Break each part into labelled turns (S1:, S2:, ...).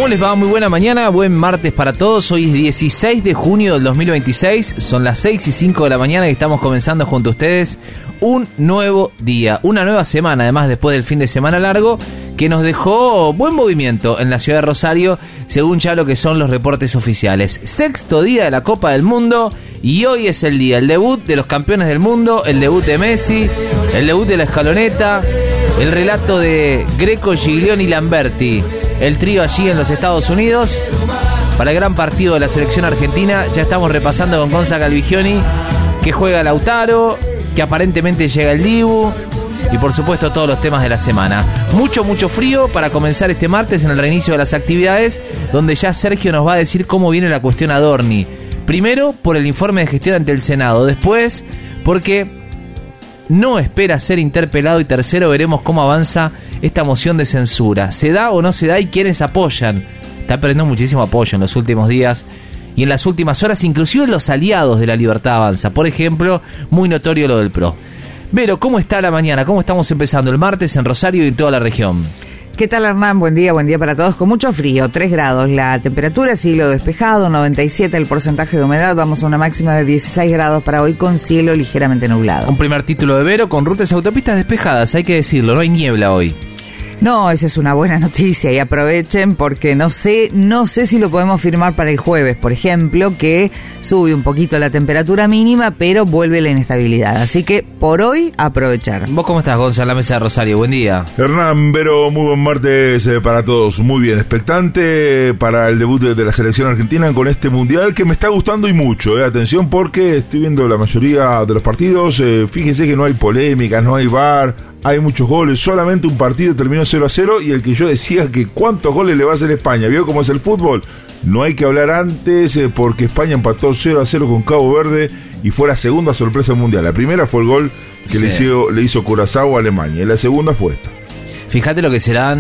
S1: ¿Cómo les va? Muy buena mañana, buen martes para todos. Hoy es 16 de junio del 2026, son las 6:05 de la mañana y estamos comenzando junto a ustedes un nuevo día, una nueva semana, además después del fin de semana largo, que nos dejó buen movimiento en la ciudad de Rosario, según ya lo que son los reportes oficiales. Sexto día de la Copa del Mundo y hoy es el día, el debut de los campeones del mundo, el debut de Messi, el debut de la escaloneta, el relato de Greco, Giglioni y Lamberti, el trío allí en los Estados Unidos. Para el gran partido de la selección argentina, ya estamos repasando con Gonza Calvigioni, que juega Lautaro, que aparentemente llega el Dibu, y por supuesto todos los temas de la semana. Mucho frío para comenzar este martes en el reinicio de las actividades, donde ya Sergio nos va a decir cómo viene la cuestión Adorni. Primero, por el informe de gestión ante el Senado. Después, porque no espera ser interpelado. Y tercero, veremos cómo avanza esta moción de censura. ¿Se da o no se da y quiénes apoyan? Está perdiendo muchísimo apoyo en los últimos días y en las últimas horas, inclusive los aliados de La Libertad Avanza. Por ejemplo, muy notorio lo del PRO. Vero, ¿cómo está la mañana? ¿Cómo estamos empezando el martes en Rosario y en toda la región?
S2: ¿Qué tal, Hernán? Buen día para todos. Con mucho frío, 3 grados la temperatura, cielo despejado, 97 el porcentaje de humedad. Vamos a una máxima de 16 grados para hoy con cielo ligeramente nublado.
S1: Un primer título de Vero con rutas y autopistas despejadas, hay que decirlo, no hay niebla hoy.
S2: No, esa es una buena noticia y aprovechen porque no sé si lo podemos firmar para el jueves, por ejemplo, que sube un poquito la temperatura mínima, pero vuelve la inestabilidad. Así que por hoy, aprovechar.
S1: ¿Vos cómo estás, Gonza, en la mesa de Rosario? Buen día.
S3: Hernán, Vero, muy buen martes para todos. Muy bien, expectante para el debut de la selección argentina con este mundial que me está gustando y mucho. Atención porque estoy viendo la mayoría de los partidos. Fíjense que no hay polémicas, no hay VAR. Hay muchos goles, solamente un partido terminó 0-0 y el que yo decía que cuántos goles le va a hacer España. ¿Vio cómo es el fútbol? No hay que hablar antes porque España empató 0-0 con Cabo Verde y fue la segunda sorpresa mundial. La primera fue el gol que le hizo Curazao a Alemania y la segunda fue esta.
S1: Fíjate lo que serán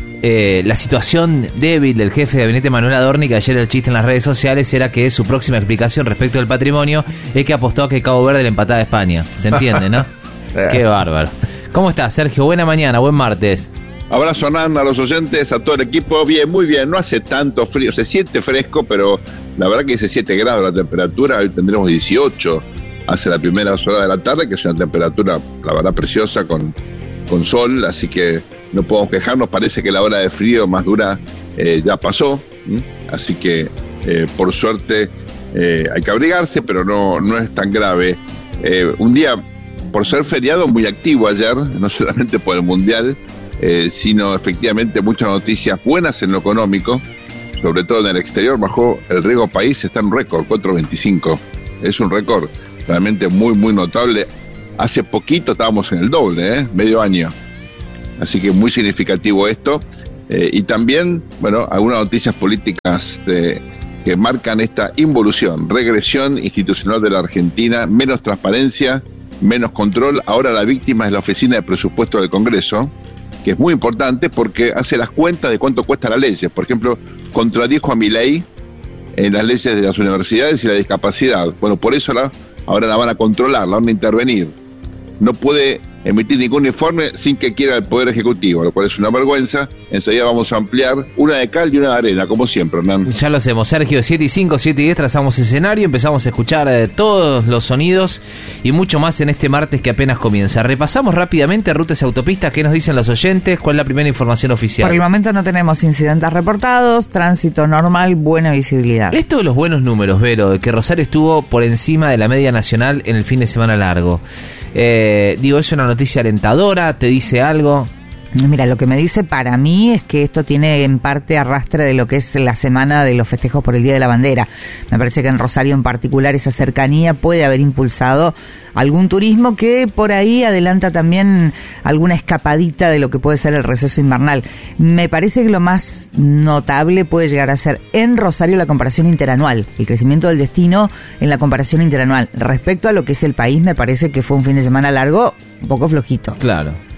S1: la situación débil del jefe de gabinete Manuel Adorni, que ayer el chiste en las redes sociales era que su próxima explicación respecto del patrimonio es que apostó a que Cabo Verde le empataba a España. ¿Se entiende, no? Qué bárbaro. ¿Cómo estás, Sergio? Buena mañana, buen martes.
S4: Abrazo, Hernán, a los oyentes, a todo el equipo. Bien, muy bien, no hace tanto frío, se siente fresco, pero la verdad que dice 7 grados la temperatura, hoy tendremos 18 hace la primera hora de la tarde, que es una temperatura, la verdad, preciosa, con sol, así que no podemos quejarnos, parece que la hora de frío más dura ya pasó, así que por suerte hay que abrigarse, pero no es tan grave. Un día, por ser feriado, muy activo ayer, no solamente por el Mundial, sino efectivamente muchas noticias buenas en lo económico, sobre todo en el exterior. Bajó el riesgo país, está en un récord, 4.25, es un récord realmente muy notable. Hace poquito estábamos en el doble, medio año, así que muy significativo esto. Y también, bueno, algunas noticias políticas que marcan esta involución, regresión institucional de la Argentina, menos transparencia, menos control. Ahora la víctima es la Oficina de Presupuesto del Congreso, que es muy importante porque hace las cuentas de cuánto cuestan las leyes. Por ejemplo, contradijo a Milei en las leyes de las universidades y la discapacidad. Bueno, por eso ahora la van a controlar, la van a intervenir. No puede emitir ningún informe sin que quiera el Poder Ejecutivo, lo cual es una vergüenza. Enseguida vamos a ampliar una de cal y una de arena, como siempre, Hernán.
S1: Ya lo hacemos, Sergio, 7:05, 7:10, trazamos escenario, empezamos a escuchar todos los sonidos y mucho más en este martes que apenas comienza. Repasamos rápidamente rutas y autopistas, ¿qué nos dicen los oyentes? ¿Cuál es la primera información oficial?
S2: Por el momento no tenemos incidentes reportados, tránsito normal, buena visibilidad.
S1: Esto de los buenos números, Vero, de que Rosario estuvo por encima de la media nacional en el fin de semana largo. ¿Es una noticia alentadora? ¿Te dice algo?
S2: Mira, lo que me dice para mí es que esto tiene en parte arrastre de lo que es la semana de los festejos por el Día de la Bandera. Me parece que en Rosario en particular esa cercanía puede haber impulsado algún turismo que por ahí adelanta también alguna escapadita de lo que puede ser el receso invernal. Me parece que lo más notable puede llegar a ser en Rosario la comparación interanual, el crecimiento del destino en la comparación interanual. Respecto a lo que es el país, me parece que fue un fin de semana largo un poco flojito.
S1: Claro.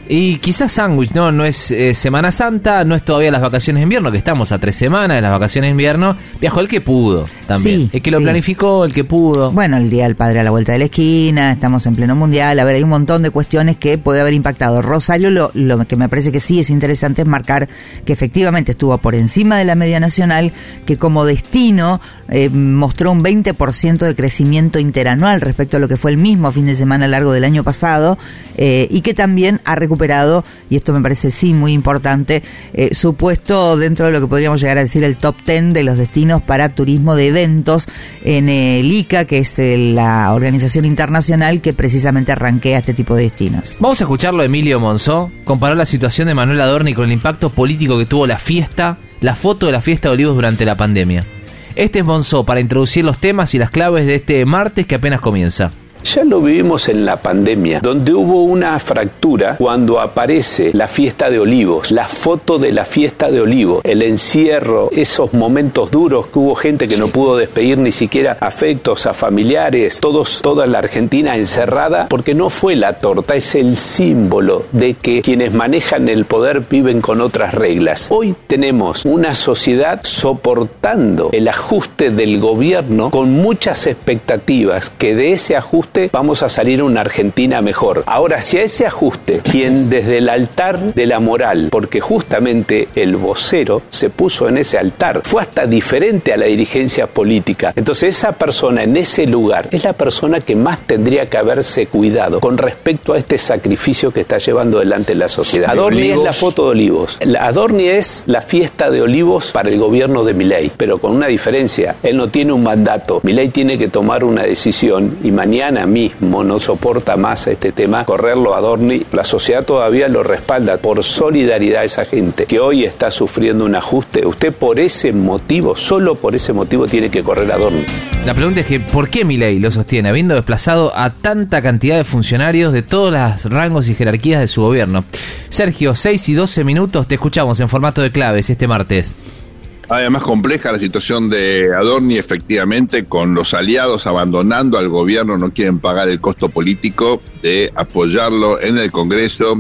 S1: Y quizás sándwich, no es Semana Santa, no es todavía las vacaciones de invierno, que estamos a 3 semanas de las vacaciones de invierno. Viajó el que pudo también.
S2: Sí,
S1: el que lo planificó, el que pudo.
S2: Bueno, el Día del Padre a la vuelta de la esquina, estamos en pleno mundial. A ver, hay un montón de cuestiones que puede haber impactado. Rosario, lo que me parece que sí es interesante es marcar que efectivamente estuvo por encima de la media nacional, que como destino mostró un 20% de crecimiento interanual respecto a lo que fue el mismo fin de semana largo del año pasado, y que también ha recuperado, y esto me parece sí muy importante, su puesto dentro de lo que podríamos llegar a decir el top 10 de los destinos para turismo de eventos en el ICA, que es la organización internacional que precisamente arranquea este tipo de destinos.
S1: Vamos a escucharlo. Emilio Monzó comparó la situación de Manuel Adorni con el impacto político que tuvo la foto de la fiesta de Olivos durante la pandemia. Este es Monzó para introducir los temas y las claves de este martes que apenas comienza.
S5: Ya lo vivimos en la pandemia, donde hubo una fractura cuando aparece la fiesta de Olivos, la foto de la fiesta de Olivos, el encierro, esos momentos duros que hubo gente que no pudo despedir ni siquiera afectos a familiares, toda la Argentina encerrada, porque no fue la torta, es el símbolo de que quienes manejan el poder viven con otras reglas. Hoy tenemos una sociedad soportando el ajuste del gobierno con muchas expectativas que de ese ajuste vamos a salir una Argentina mejor. Ahora, si a ese ajuste, quien desde el altar de la moral, porque justamente el vocero se puso en ese altar, fue hasta diferente a la dirigencia política. Entonces, esa persona en ese lugar es la persona que más tendría que haberse cuidado con respecto a este sacrificio que está llevando adelante la sociedad. Adorni es la foto de Olivos. Adorni es la fiesta de Olivos para el gobierno de Milei, pero con una diferencia. Él no tiene un mandato. Milei tiene que tomar una decisión y mañana mismo no soporta más este tema, correrlo a Adorni. La sociedad todavía lo respalda por solidaridad a esa gente que hoy está sufriendo un ajuste. Usted por ese motivo, solo por ese motivo, tiene que correr a Adorni.
S1: La pregunta es que ¿por qué Milei lo sostiene, habiendo desplazado a tanta cantidad de funcionarios de todos los rangos y jerarquías de su gobierno? Sergio, 6 y 12 minutos, te escuchamos en formato de claves este martes.
S4: Además compleja la situación de Adorni, efectivamente, con los aliados abandonando al gobierno, no quieren pagar el costo político de apoyarlo en el Congreso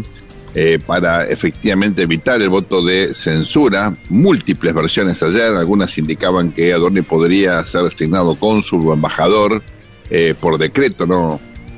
S4: para efectivamente evitar el voto de censura. Múltiples versiones ayer, algunas indicaban que Adorni podría ser designado cónsul o embajador por decreto, no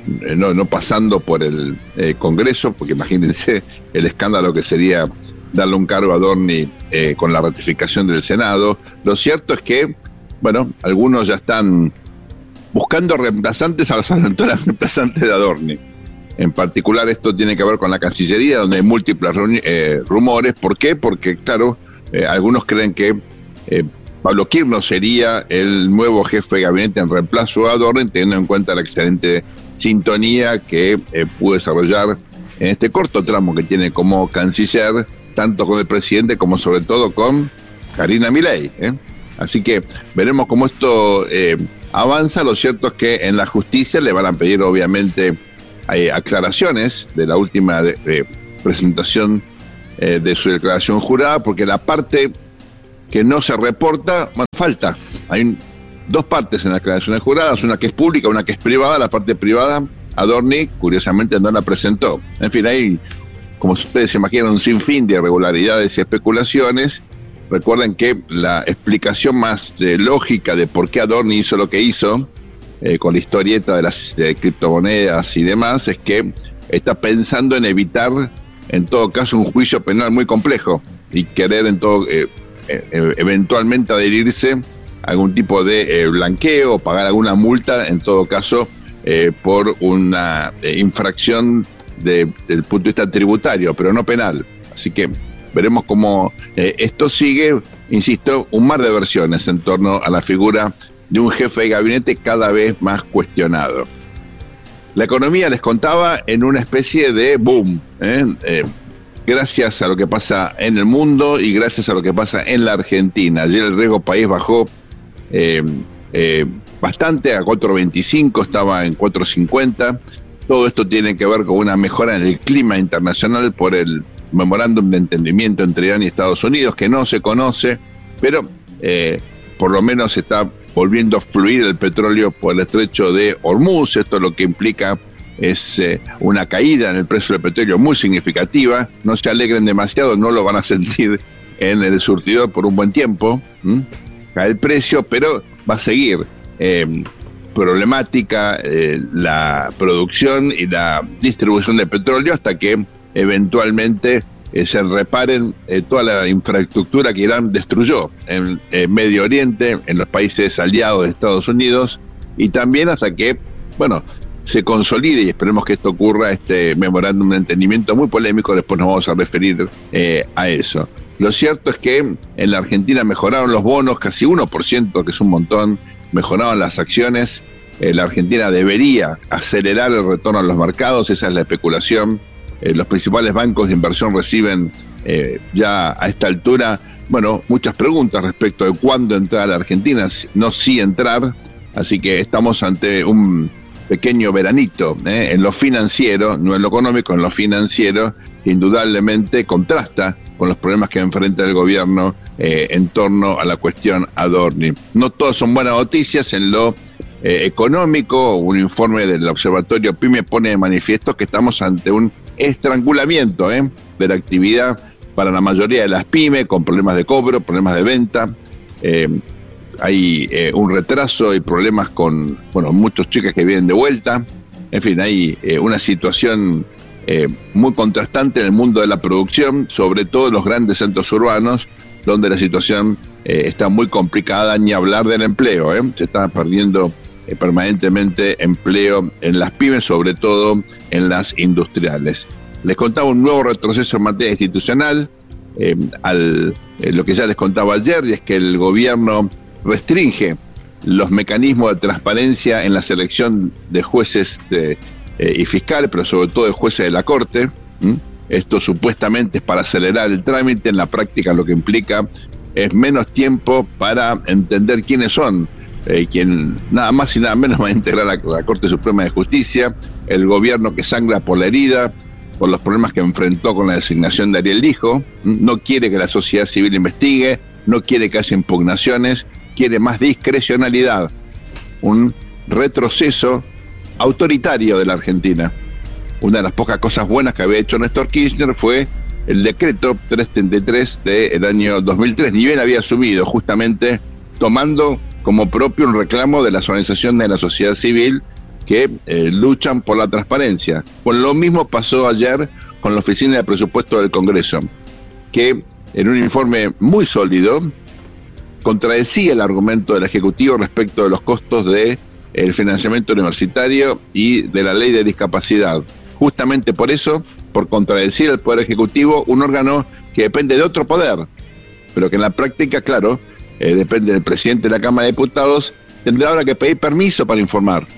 S4: pasando por el Congreso, porque imagínense el escándalo que sería darle un cargo a Adorni con la ratificación del Senado. Lo cierto es que, bueno, algunos ya están buscando reemplazantes a los actuales reemplazantes de Adorni. En particular esto tiene que ver con la Cancillería, donde hay múltiples rumores. ¿Por qué? Porque, claro, algunos creen que Pablo Kirchner sería el nuevo jefe de gabinete en reemplazo a Adorni, teniendo en cuenta la excelente sintonía que pudo desarrollar en este corto tramo que tiene como canciller, tanto con el presidente como sobre todo con Karina Milei. Así que veremos cómo esto avanza. Lo cierto es que en la justicia le van a pedir obviamente aclaraciones de la última presentación de su declaración jurada, porque la parte que no se reporta, bueno, falta. Hay dos partes en las declaraciones juradas, una que es pública, una que es privada. La parte privada, Adorni, curiosamente, no la presentó. En fin, hay, como ustedes se imaginan, un sinfín de irregularidades y especulaciones. Recuerden que la explicación más lógica de por qué Adorni hizo lo que hizo, con la historieta de las criptomonedas y demás, es que está pensando en evitar, en todo caso, un juicio penal muy complejo y querer eventualmente adherirse a algún tipo de blanqueo o pagar alguna multa, en todo caso, por una infracción del punto de vista tributario, pero no penal. Así que veremos cómo esto sigue. Insisto, un mar de versiones en torno a la figura de un jefe de gabinete cada vez más cuestionado. La economía, les contaba, en una especie de boom, gracias a lo que pasa en el mundo y gracias a lo que pasa en la Argentina. Ayer el riesgo país bajó bastante, a 4.25, estaba en 4.50. Todo esto tiene que ver con una mejora en el clima internacional por el memorándum de entendimiento entre Irán y Estados Unidos, que no se conoce, pero por lo menos está volviendo a fluir el petróleo por el estrecho de Hormuz. Esto lo que implica es una caída en el precio del petróleo muy significativa. No se alegren demasiado, no lo van a sentir en el surtidor por un buen tiempo. Cae el precio, pero va a seguir problemática la producción y la distribución de petróleo hasta que eventualmente se reparen toda la infraestructura que Irán destruyó en Medio Oriente, en los países aliados de Estados Unidos, y también hasta que, se consolide, y esperemos que esto ocurra, este memorándum de entendimiento muy polémico. Después nos vamos a referir a eso. Lo cierto es que en la Argentina mejoraron los bonos, casi 1%, que es un montón, mejoraron las acciones. La Argentina debería acelerar el retorno a los mercados, esa es la especulación. Los principales bancos de inversión reciben ya a esta altura, muchas preguntas respecto de cuándo entrar a la Argentina, no si entrar, así que estamos ante un pequeño veranito en lo financiero, no en lo económico, en lo financiero, indudablemente contrasta con los problemas que enfrenta el gobierno en torno a la cuestión Adorni. No todas son buenas noticias en lo económico. Un informe del Observatorio PYME pone de manifiesto que estamos ante un estrangulamiento de la actividad para la mayoría de las pymes, con problemas de cobro, problemas de venta. Hay un retraso y problemas con muchos chicos que vienen de vuelta. En fin, hay una situación muy contrastante en el mundo de la producción, sobre todo en los grandes centros urbanos, donde la situación está muy complicada, ni hablar del empleo. Se está perdiendo permanentemente empleo en las pymes, sobre todo en las industriales. Les contaba un nuevo retroceso en materia institucional, lo que ya les contaba ayer, y es que el gobierno restringe los mecanismos de transparencia en la selección de jueces y fiscales, pero sobre todo de jueces de la Corte. Esto supuestamente es para acelerar el trámite. En la práctica lo que implica es menos tiempo para entender quiénes son quien nada más y nada menos va a integrar la Corte Suprema de Justicia. El gobierno que sangra por la herida, por los problemas que enfrentó con la designación de Ariel Lijo, no quiere que la sociedad civil investigue, no quiere que haya impugnaciones, quiere más discrecionalidad, un retroceso autoritario de la Argentina. Una de las pocas cosas buenas que había hecho Néstor Kirchner fue el decreto 333 del año 2003, ni bien había asumido, justamente tomando como propio un reclamo de las organizaciones de la sociedad civil que luchan por la transparencia. Pues lo mismo pasó ayer con la Oficina de Presupuesto del Congreso, que en un informe muy sólido contradecía el argumento del Ejecutivo respecto de los costos de el financiamiento universitario y de la ley de discapacidad. Justamente por eso, por contradecir el Poder Ejecutivo, un órgano que depende de otro poder, pero que en la práctica, claro, depende del presidente de la Cámara de Diputados, tendrá ahora que pedir permiso para informar.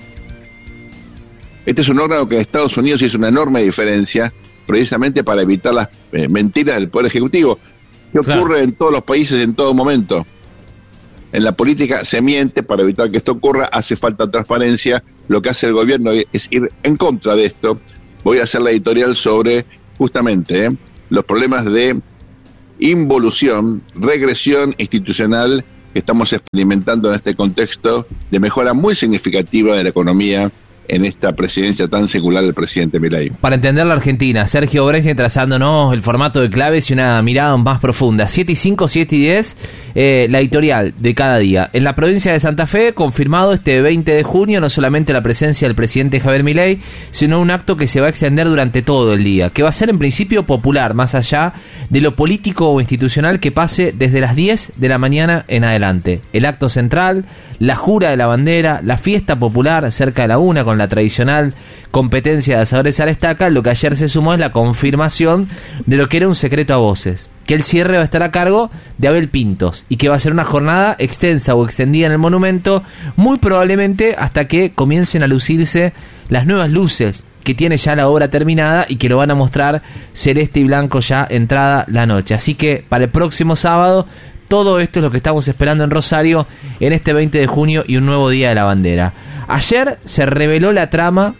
S4: Este es un órgano que en Estados Unidos hizo una enorme diferencia, precisamente para evitar las mentiras del Poder Ejecutivo, que ocurre en todos los países en todo momento. En la política se miente para evitar que esto ocurra, hace falta transparencia. Lo que hace el gobierno es ir en contra de esto. Voy a hacer la editorial sobre justamente los problemas de involución, regresión institucional que estamos experimentando en este contexto de mejora muy significativa de la economía en esta presidencia tan secular del presidente Milei.
S1: Para entender la Argentina, Sergio Bresni trazándonos el formato de claves y una mirada más profunda. 7:05, 7:10, la editorial de cada día. En la provincia de Santa Fe, confirmado este 20 de junio, no solamente la presencia del presidente Javier Milei, sino un acto que se va a extender durante todo el día, que va a ser en principio popular, más allá de lo político o institucional que pase desde las 10 de la mañana en adelante. El acto central, la jura de la bandera, la fiesta popular cerca de la 1 con la tradicional competencia de asadores a la estaca. Lo que ayer se sumó es la confirmación de lo que era un secreto a voces, que el cierre va a estar a cargo de Abel Pintos y que va a ser una jornada extensa o extendida en el monumento, muy probablemente hasta que comiencen a lucirse las nuevas luces que tiene ya la obra terminada y que lo van a mostrar celeste y blanco ya entrada la noche. Así que para el próximo sábado todo esto es lo que estamos esperando en Rosario en este 20 de junio y un nuevo Día de la Bandera. Ayer se reveló la trama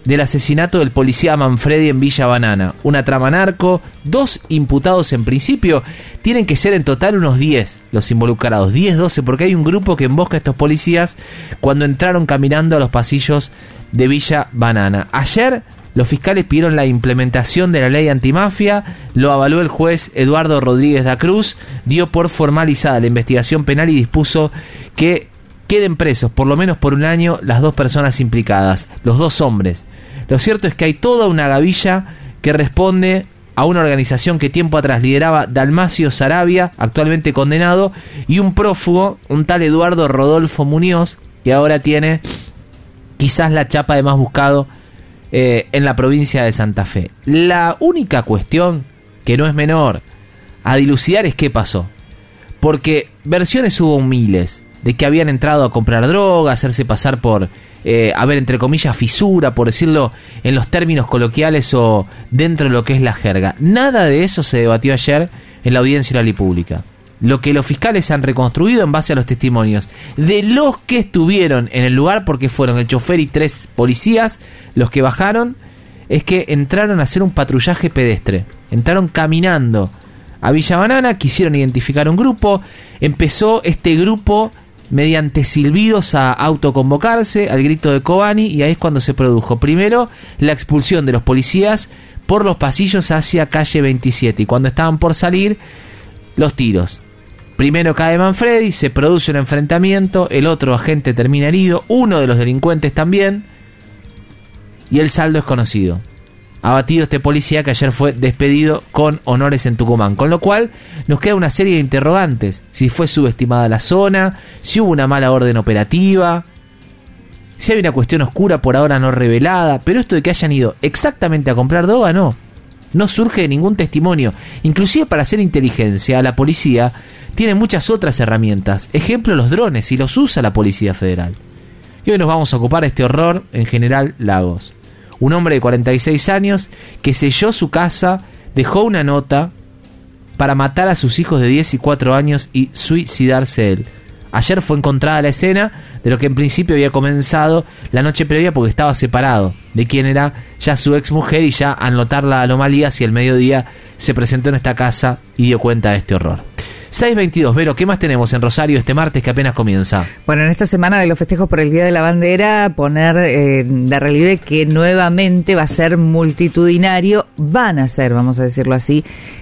S1: del asesinato del policía Manfredi en Villa Banana. Una trama narco, 2 imputados en principio, tienen que ser en total unos 10 los involucrados, 10, 12, porque hay un grupo que embosca a estos policías cuando entraron caminando a los pasillos de Villa Banana. Ayer los fiscales pidieron la implementación de la ley antimafia, lo avaló el juez Eduardo Rodríguez da Cruz, dio por formalizada la investigación penal y dispuso que queden presos por lo menos por un año las 2 personas implicadas, los 2 hombres. Lo cierto es que hay toda una gavilla que responde a una organización que tiempo atrás lideraba Dalmacio Sarabia, actualmente condenado, y un prófugo, un tal Eduardo Rodolfo Muñoz, que ahora tiene quizás la chapa de más buscado en la provincia de Santa Fe. La única cuestión, que no es menor, a dilucidar es qué pasó. Porque versiones hubo miles, de que habían entrado a comprar droga, hacerse pasar por, haber entre comillas fisura, por decirlo en los términos coloquiales o dentro de lo que es la jerga. Nada de eso se debatió ayer en la audiencia oral y pública. Lo que los fiscales han reconstruido en base a los testimonios de los que estuvieron en el lugar, porque fueron el chofer y 3 policías los que bajaron, es que entraron a hacer un patrullaje pedestre. Entraron caminando a Villa Banana, quisieron identificar un grupo, empezó este grupo mediante silbidos a autoconvocarse al grito de Cobani, y ahí es cuando se produjo primero la expulsión de los policías por los pasillos hacia calle 27, y cuando estaban por salir, los tiros. Primero cae Manfredi, se produce un enfrentamiento, el otro agente termina herido, uno de los delincuentes también, y el saldo es conocido. Abatido este policía que ayer fue despedido con honores en Tucumán. Con lo cual nos queda una serie de interrogantes. Si fue subestimada la zona, si hubo una mala orden operativa, si hay una cuestión oscura por ahora no revelada. Pero esto de que hayan ido exactamente a comprar droga, no surge de ningún testimonio. Inclusive para hacer inteligencia, la policía tiene muchas otras herramientas. Ejemplo, los drones, y los usa la Policía Federal. Y hoy nos vamos a ocupar de este horror en General Lagos. Un hombre de 46 años que selló su casa, dejó una nota para matar a sus hijos de 10 y 4 años y suicidarse él. Ayer fue encontrada la escena de lo que en principio había comenzado la noche previa, porque estaba separado de quien era ya su ex mujer, y ya al notar la anomalía hacia el mediodía se presentó en esta casa y dio cuenta de este horror. 6:22, Vero, ¿qué más tenemos en Rosario este martes que apenas comienza?
S2: Bueno, en esta semana de los festejos por el Día de la Bandera, poner de relieve que nuevamente va a ser multitudinario, van a ser, vamos a decirlo así,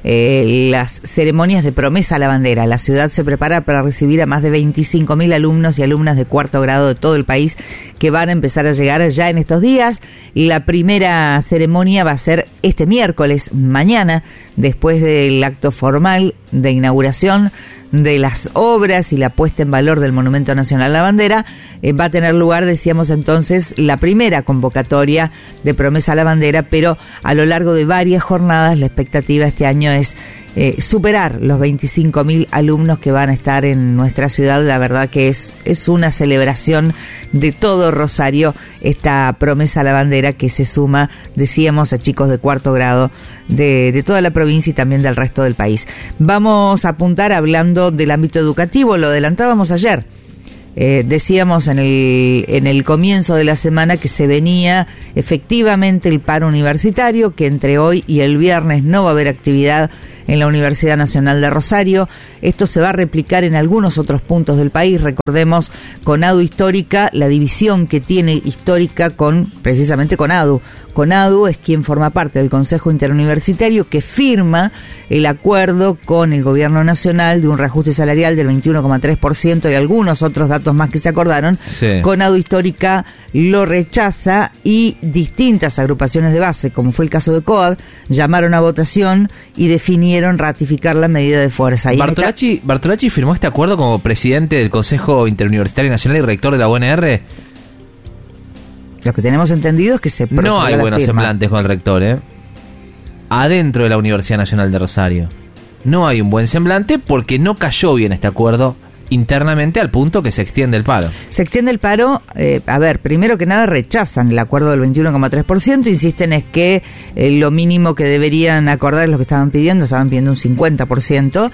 S2: las ceremonias de promesa a la bandera. La ciudad se prepara para recibir a más de 25.000 alumnos y alumnas de 4º grado de todo el país que van a empezar a llegar ya en estos días. La primera ceremonia va a ser este miércoles, mañana, después del acto formal de inauguración de las obras y la puesta en valor del Monumento Nacional a la Bandera. Va a tener lugar, decíamos entonces, la primera convocatoria de promesa a la bandera, pero a lo largo de varias jornadas la expectativa este año es superar los 25.000 alumnos que van a estar en nuestra ciudad. La verdad que es una celebración de todo Rosario, esta promesa a la bandera que se suma, decíamos, a chicos de 4º grado de toda la provincia y también del resto del país. Vamos a apuntar hablando del ámbito educativo, lo adelantábamos ayer. Decíamos en el comienzo de la semana que se venía efectivamente el paro universitario, que entre hoy y el viernes no va a haber actividad en la Universidad Nacional de Rosario. Esto se va a replicar en algunos otros puntos del país. Recordemos, CONADU Histórica, la división que tiene Histórica precisamente CONADU. CONADU es quien forma parte del Consejo Interuniversitario que firma el acuerdo con el Gobierno Nacional de un reajuste salarial del 21,3% y algunos otros datos más que se acordaron. Sí. CONADU Histórica lo rechaza y distintas agrupaciones de base, como fue el caso de COAD, llamaron a votación y definieron ratificar la medida de fuerza.
S1: Bartolacci firmó este acuerdo como presidente del Consejo Interuniversitario Nacional y rector de la UNR.
S2: Lo que tenemos entendido es que se procedió.
S1: No hay buenos semblantes con el rector, adentro de la Universidad Nacional de Rosario. No hay un buen semblante porque no cayó bien este acuerdo internamente al punto que se extiende el paro.
S2: Se extiende el paro, a ver, primero que nada rechazan el acuerdo del 21,3%, insisten es que lo mínimo que deberían acordar es lo que estaban pidiendo un 50%,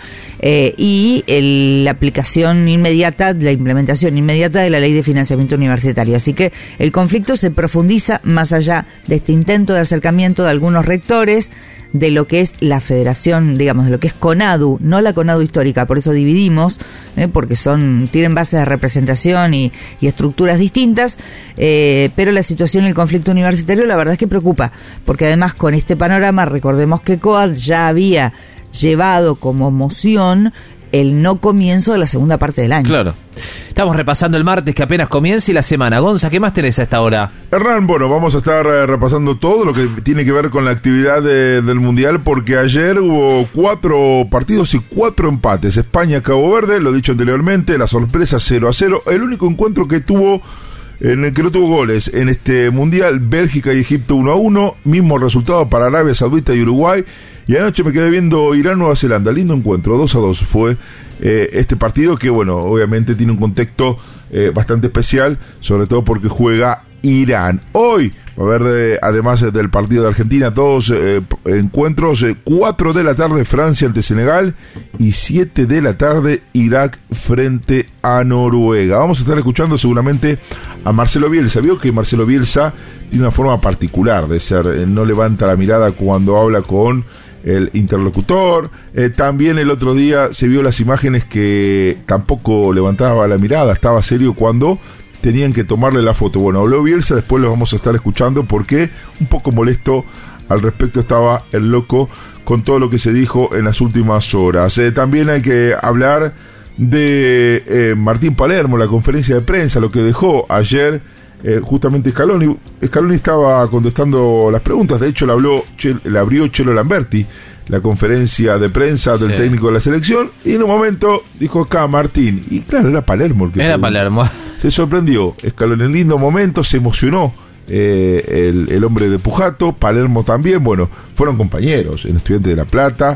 S2: y la aplicación inmediata, la implementación inmediata de la ley de financiamiento universitario. Así que el conflicto se profundiza más allá de este intento de acercamiento de algunos rectores, de lo que es la federación, digamos, de lo que es CONADU, no la CONADU histórica, por eso dividimos, porque tienen bases de representación y estructuras distintas, pero la situación en el conflicto universitario la verdad es que preocupa, porque además con este panorama, recordemos que COAD ya había llevado como moción el no comienzo de la segunda parte del año.
S1: Claro. Estamos repasando el martes que apenas comienza y la semana. Gonza, ¿qué más tenés a esta hora?
S3: Hernán, bueno, vamos a estar repasando todo lo que tiene que ver con la actividad del Mundial, porque ayer hubo 4 partidos y 4 empates. España-Cabo Verde, lo dicho anteriormente, la sorpresa 0-0. El único encuentro que tuvo, en el que no tuvo goles en este Mundial, Bélgica y Egipto 1-1, mismo resultado para Arabia Saudita y Uruguay. Y anoche me quedé viendo Irán-Nueva Zelanda, lindo encuentro, 2-2 fue este partido, que bueno, obviamente tiene un contexto bastante especial, sobre todo porque juega Irán. Hoy va a haber, además del partido de Argentina, 2 encuentros, 4 de la tarde Francia ante Senegal y 7 de la tarde Irak frente a Noruega. Vamos a estar escuchando seguramente a Marcelo Bielsa. Vio que Marcelo Bielsa tiene una forma particular de ser, no levanta la mirada cuando habla con el interlocutor. También el otro día se vio las imágenes que tampoco levantaba la mirada, estaba serio cuando tenían que tomarle la foto. Bueno, habló Bielsa, después lo vamos a estar escuchando porque un poco molesto al respecto estaba el loco con todo lo que se dijo en las últimas horas. También hay que hablar de Martín Palermo, la conferencia de prensa, lo que dejó ayer justamente Scaloni. Scaloni estaba contestando las preguntas, de hecho la abrió Chelo Lamberti, la conferencia de prensa del técnico de la selección, y en un momento dijo acá Martín, y claro, era Palermo el que
S1: era Palermo.
S3: Se sorprendió Scaloni en lindo momento, se emocionó el hombre de Pujato, Palermo también, bueno, fueron compañeros en Estudiantes de La Plata,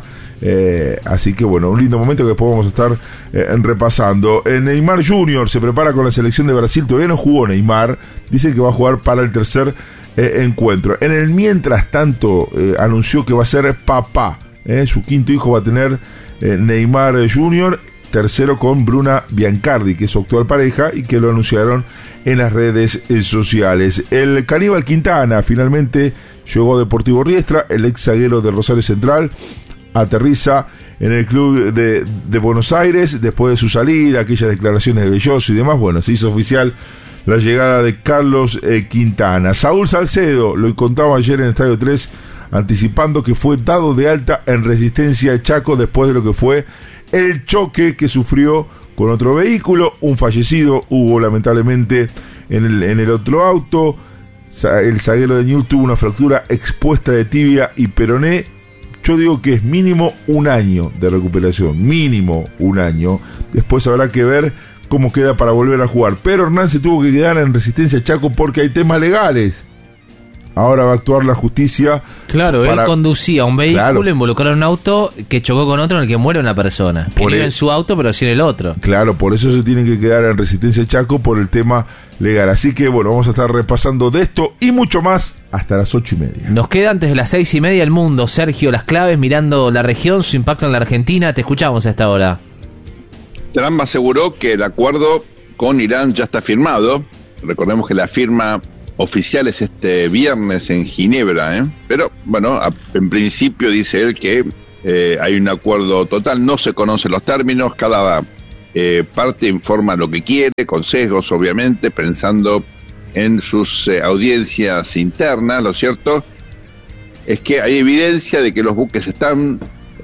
S3: así que bueno, un lindo momento que después vamos a estar repasando. Neymar Jr. se prepara con la selección de Brasil, todavía no jugó Neymar, dice que va a jugar para el tercer encuentro. En el mientras tanto anunció que va a ser papá, su quinto hijo va a tener Neymar Jr., tercero con Bruna Biancardi, que es su actual pareja, y que lo anunciaron en las redes sociales. El Caníbal Quintana finalmente llegó a Deportivo Riestra, el ex zaguero de Rosario Central, aterriza en el club de Buenos Aires después de su salida, aquellas declaraciones de Belloso y demás. Bueno, se hizo oficial la llegada de Carlos Quintana. Saúl Salcedo lo contaba ayer en el Estadio 3, anticipando que fue dado de alta en Resistencia Chaco después de lo que fue el choque que sufrió con otro vehículo. Un fallecido hubo lamentablemente en el otro auto. El zaguero de Newell's tuvo una fractura expuesta de tibia y peroné. Yo digo que es mínimo 1 año de recuperación, mínimo 1 año. Después habrá que ver cómo queda para volver a jugar. Pero Hernán se tuvo que quedar en Resistencia Chaco porque hay temas legales. Ahora va a actuar la justicia.
S1: Claro, él conducía un vehículo, involucrado en un auto que chocó con otro en el que muere una persona. Que iba en su auto, pero sin el otro.
S3: Claro, por eso se tienen que quedar en Resistencia Chaco por el tema legal. Así que bueno, vamos a estar repasando de esto y mucho más hasta las 8:30.
S1: Nos queda antes de las 6:30 el mundo. Sergio, las claves mirando la región, su impacto en la Argentina. Te escuchamos a esta hora.
S4: Trump aseguró que el acuerdo con Irán ya está firmado. Recordemos que la firma oficial es este viernes en Ginebra, pero bueno, en principio dice él que hay un acuerdo total, no se conocen los términos, cada parte informa lo que quiere, con sesgos obviamente, pensando en sus audiencias internas. Lo cierto es que hay evidencia de que los buques están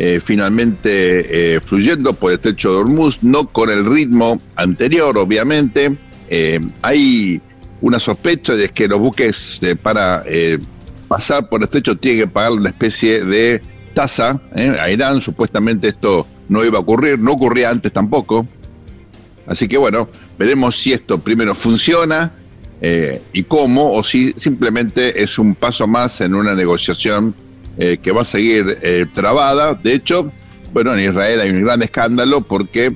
S4: finalmente fluyendo por el estrecho de Hormuz, no con el ritmo anterior obviamente. Hay una sospecha de que los buques para pasar por el estrecho tienen que pagar una especie de tasa a Irán. Supuestamente esto no iba a ocurrir, no ocurría antes tampoco. Así que bueno, veremos si esto primero funciona y cómo, o si simplemente es un paso más en una negociación que va a seguir trabada. De hecho, bueno, en Israel hay un gran escándalo porque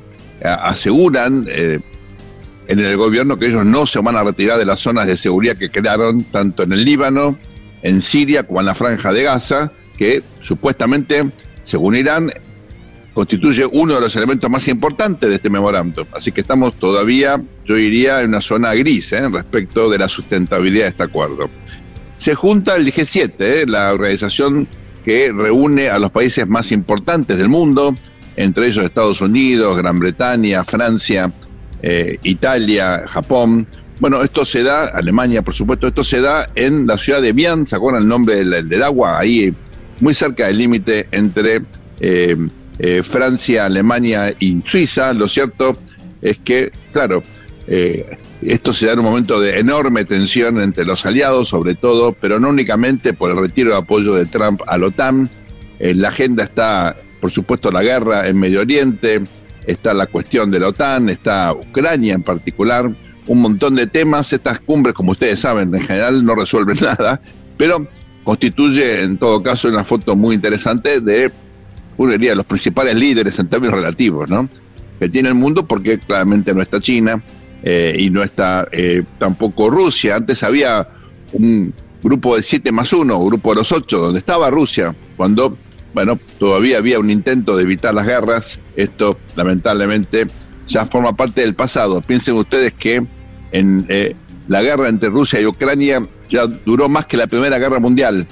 S4: aseguran en el gobierno que ellos no se van a retirar de las zonas de seguridad que crearon tanto en el Líbano, en Siria como en la Franja de Gaza, que supuestamente, según Irán, constituye uno de los elementos más importantes de este memorándum. Así que estamos todavía, yo diría, en una zona gris respecto de la sustentabilidad de este acuerdo. Se junta el G7, la organización que reúne a los países más importantes del mundo, entre ellos Estados Unidos, Gran Bretaña, Francia, Italia, Japón. Bueno, esto se da, Alemania por supuesto, esto se da en la ciudad de Bian, ¿se acuerdan el nombre del agua? Ahí muy cerca del límite entre Francia, Alemania y Suiza. Lo cierto es que, claro, esto se da en un momento de enorme tensión entre los aliados, sobre todo, pero no únicamente por el retiro de apoyo de Trump a la OTAN. En la agenda está, por supuesto, la guerra en Medio Oriente, está la cuestión de la OTAN, está Ucrania en particular, un montón de temas. Estas cumbres, como ustedes saben, en general no resuelven nada, pero constituye en todo caso una foto muy interesante de, uno diría, los principales líderes en términos relativos, ¿no?, que tiene el mundo, porque claramente no está China y no está tampoco Rusia. Antes había un grupo de 7+1, grupo de los 8, donde estaba Rusia, cuando, bueno, todavía había un intento de evitar las guerras. Esto lamentablemente ya forma parte del pasado. Piensen ustedes que en la guerra entre Rusia y Ucrania ya duró más que la Primera Guerra Mundial.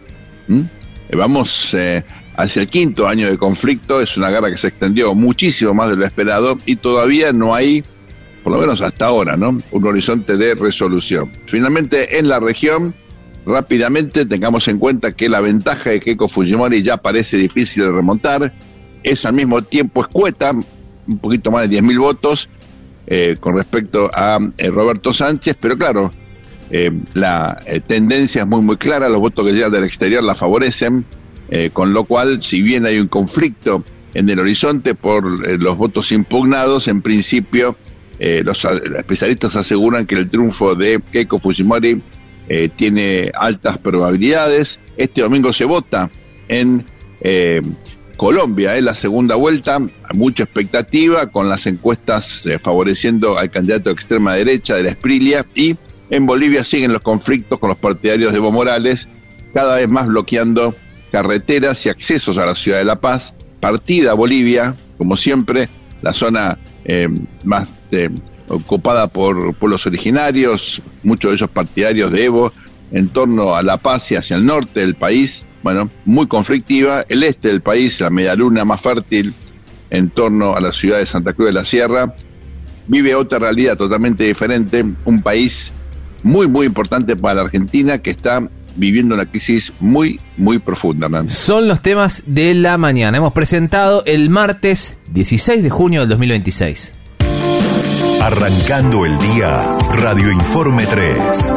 S4: Vamos hacia el 5º año de conflicto. Es una guerra que se extendió muchísimo más de lo esperado y todavía no hay, por lo menos hasta ahora, ¿no?, un horizonte de resolución. Finalmente, en la región, rápidamente tengamos en cuenta que la ventaja de Keiko Fujimori ya parece difícil de remontar, es al mismo tiempo escueta, un poquito más de 10.000 votos con respecto a Roberto Sánchez, pero claro, la tendencia es muy clara, los votos que llegan del exterior la favorecen, con lo cual, si bien hay un conflicto en el horizonte por los votos impugnados, en principio los especialistas aseguran que el triunfo de Keiko Fujimori tiene altas probabilidades. Este domingo se vota en Colombia, la segunda vuelta, mucha expectativa, con las encuestas favoreciendo al candidato de extrema derecha de la Esprilia, y en Bolivia siguen los conflictos con los partidarios de Evo Morales, cada vez más bloqueando carreteras y accesos a la ciudad de La Paz. Partida Bolivia, como siempre, la zona más ocupada por pueblos originarios, muchos de ellos partidarios de Evo, en torno a La Paz y hacia el norte del país, bueno, muy conflictiva. El este del país, la media luna más fértil, en torno a la ciudad de Santa Cruz de la Sierra, vive otra realidad totalmente diferente, un país muy importante para la Argentina, que está viviendo una crisis muy profunda, man.
S1: Son los temas de la mañana. Hemos presentado el martes 16 de junio del 2026.
S6: Arrancando el día, Radio Informe 3.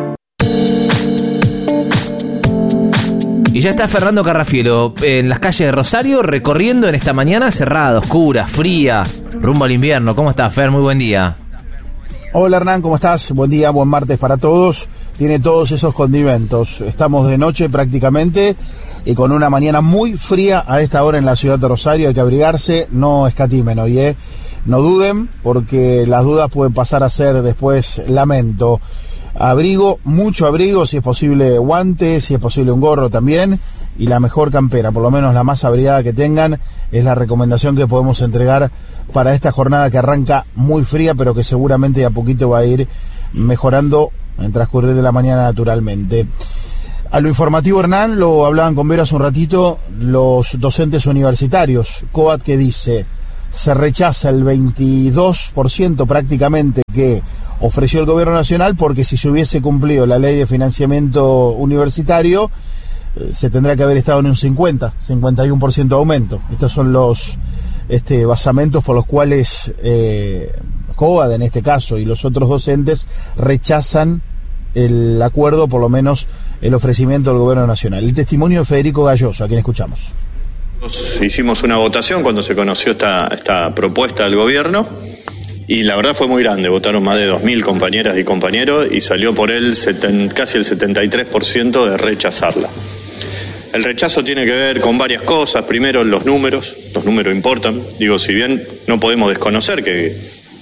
S1: Y ya está Fernando Carrafielo en las calles de Rosario, recorriendo en esta mañana cerrada, oscura, fría, rumbo al invierno. ¿Cómo estás, Fer? Muy buen día.
S7: Hola, Hernán, ¿cómo estás? Buen día, buen martes para todos. Tiene todos esos condimentos. Estamos de noche prácticamente y con una mañana muy fría a esta hora en la ciudad de Rosario. Hay que abrigarse, no escatimen hoy, no duden, porque las dudas pueden pasar a ser después lamento. Abrigo, mucho abrigo, si es posible guantes, si es posible un gorro también, y la mejor campera, por lo menos la más abrigada que tengan, es la recomendación que podemos entregar para esta jornada que arranca muy fría, pero que seguramente de a poquito va a ir mejorando en el transcurrir de la mañana naturalmente. A lo informativo, Hernán, lo hablaban con Vero hace un ratito, los docentes universitarios, COAT, que dice, se rechaza el 22% prácticamente que ofreció el gobierno nacional, porque si se hubiese cumplido la ley de financiamiento universitario, se tendrá que haber estado en un 51% de aumento. Estos son los basamentos por los cuales COAD en este caso y los otros docentes rechazan el acuerdo, por lo menos el ofrecimiento del gobierno nacional. El testimonio de Federico Galloso, a quien escuchamos.
S8: Hicimos una votación cuando se conoció esta propuesta del gobierno y la verdad fue muy grande, votaron más de 2.000 compañeras y compañeros y salió por él casi el 73% de rechazarla. El rechazo tiene que ver con varias cosas. Primero, los números importan. Digo, si bien no podemos desconocer que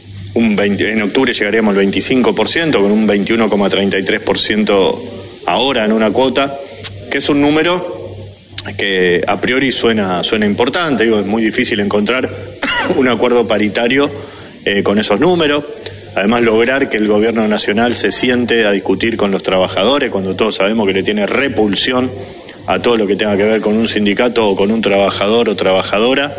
S8: en octubre llegaríamos al 25%, con un 21,33% ahora en una cuota, que es un número que a priori suena importante. Digo, es muy difícil encontrar un acuerdo paritario con esos números. Además, lograr que el gobierno nacional se siente a discutir con los trabajadores, cuando todos sabemos que le tiene repulsión a todo lo que tenga que ver con un sindicato o con un trabajador o trabajadora,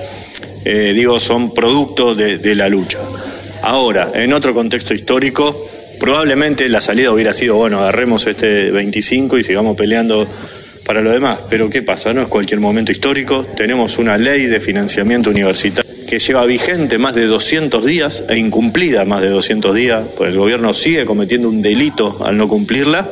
S8: son producto de la lucha. Ahora, en otro contexto histórico, probablemente la salida hubiera sido, bueno, agarremos este 25 y sigamos peleando para lo demás. Pero ¿qué pasa? No es cualquier momento histórico. Tenemos una ley de financiamiento universitario que lleva vigente más de 200 días e incumplida más de 200 días, pues el gobierno sigue cometiendo un delito al no cumplirla,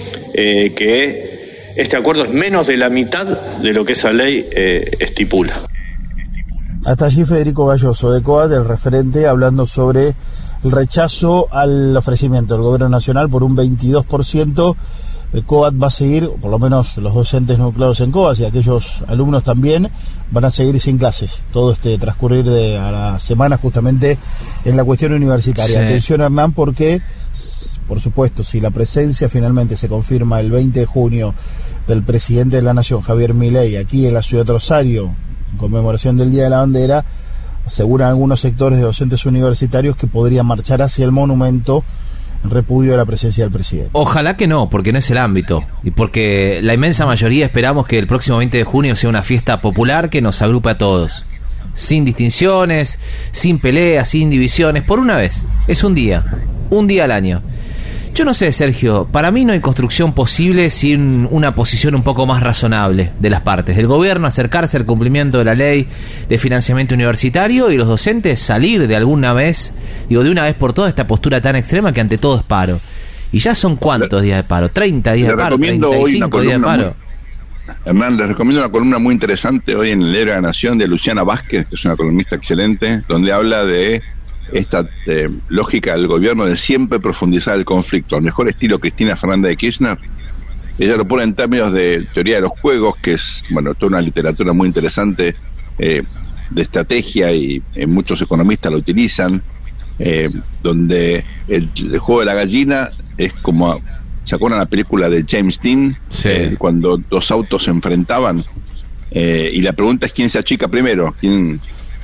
S8: que este acuerdo es menos de la mitad de lo que esa ley estipula.
S7: Hasta allí Federico Galloso de COAT, el referente, hablando sobre el rechazo al ofrecimiento del gobierno nacional por un 22%. El COAT va a seguir, por lo menos los docentes nucleados en COAT y aquellos alumnos también, van a seguir sin clases todo este transcurrir de a la semana, justamente en la cuestión universitaria. Sí. Atención, Hernán, porque, por supuesto, si la presencia finalmente se confirma el 20 de junio del presidente de la Nación, Javier Milei, aquí en la ciudad de Rosario, en conmemoración del Día de la Bandera, aseguran algunos sectores de docentes universitarios que podrían marchar hacia el monumento en repudio de la presencia del presidente.
S1: Ojalá que no, porque no es el ámbito, y porque la inmensa mayoría esperamos que el próximo 20 de junio sea una fiesta popular que nos agrupe a todos, sin distinciones, sin peleas, sin divisiones, por una vez. Es un día al año. Yo no sé, Sergio, para mí no hay construcción posible sin una posición un poco más razonable de las partes. Del gobierno acercarse al cumplimiento de la ley de financiamiento universitario y los docentes salir de una vez por todas esta postura tan extrema que ante todo es paro. Y ya son ¿cuántos días de paro? 30 días de paro, 35 días de paro.
S4: Hernán, les recomiendo una columna muy interesante hoy en el Diario de la Nación de Luciana Vázquez, que es una columnista excelente, donde habla de esta lógica del gobierno de siempre profundizar el conflicto, al mejor estilo Cristina Fernández de Kirchner. Ella lo pone en términos de teoría de los juegos, que es, bueno, toda una literatura muy interesante de estrategia, y muchos economistas lo utilizan, donde el juego de la gallina es como, ¿se acuerdan la película de James Dean? Sí. Cuando dos autos se enfrentaban, y la pregunta es quién se achica primero, quién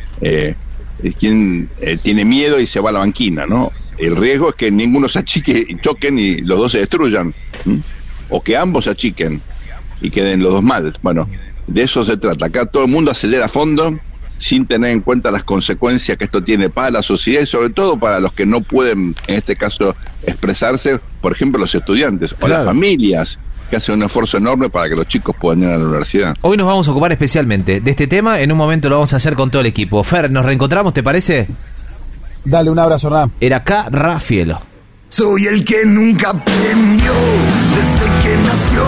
S4: tiene miedo y se va a la banquina, ¿no? El riesgo es que ninguno se achique y choquen y los dos se destruyan, o que ambos se achiquen y queden los dos mal. Bueno, de eso se trata. Acá todo el mundo acelera a fondo sin tener en cuenta las consecuencias que esto tiene para la sociedad y sobre todo para los que no pueden, en este caso, expresarse, por ejemplo, los estudiantes o las familias, que hacen un esfuerzo enorme para que los chicos puedan ir a la universidad.
S1: Hoy nos vamos a ocupar especialmente de este tema. En un momento lo vamos a hacer con todo el equipo. Fer, ¿nos reencontramos, te parece?
S7: Dale, un abrazo, Hernán.
S1: Era acá Rafielo.
S6: Soy el que nunca aprendió desde que nació.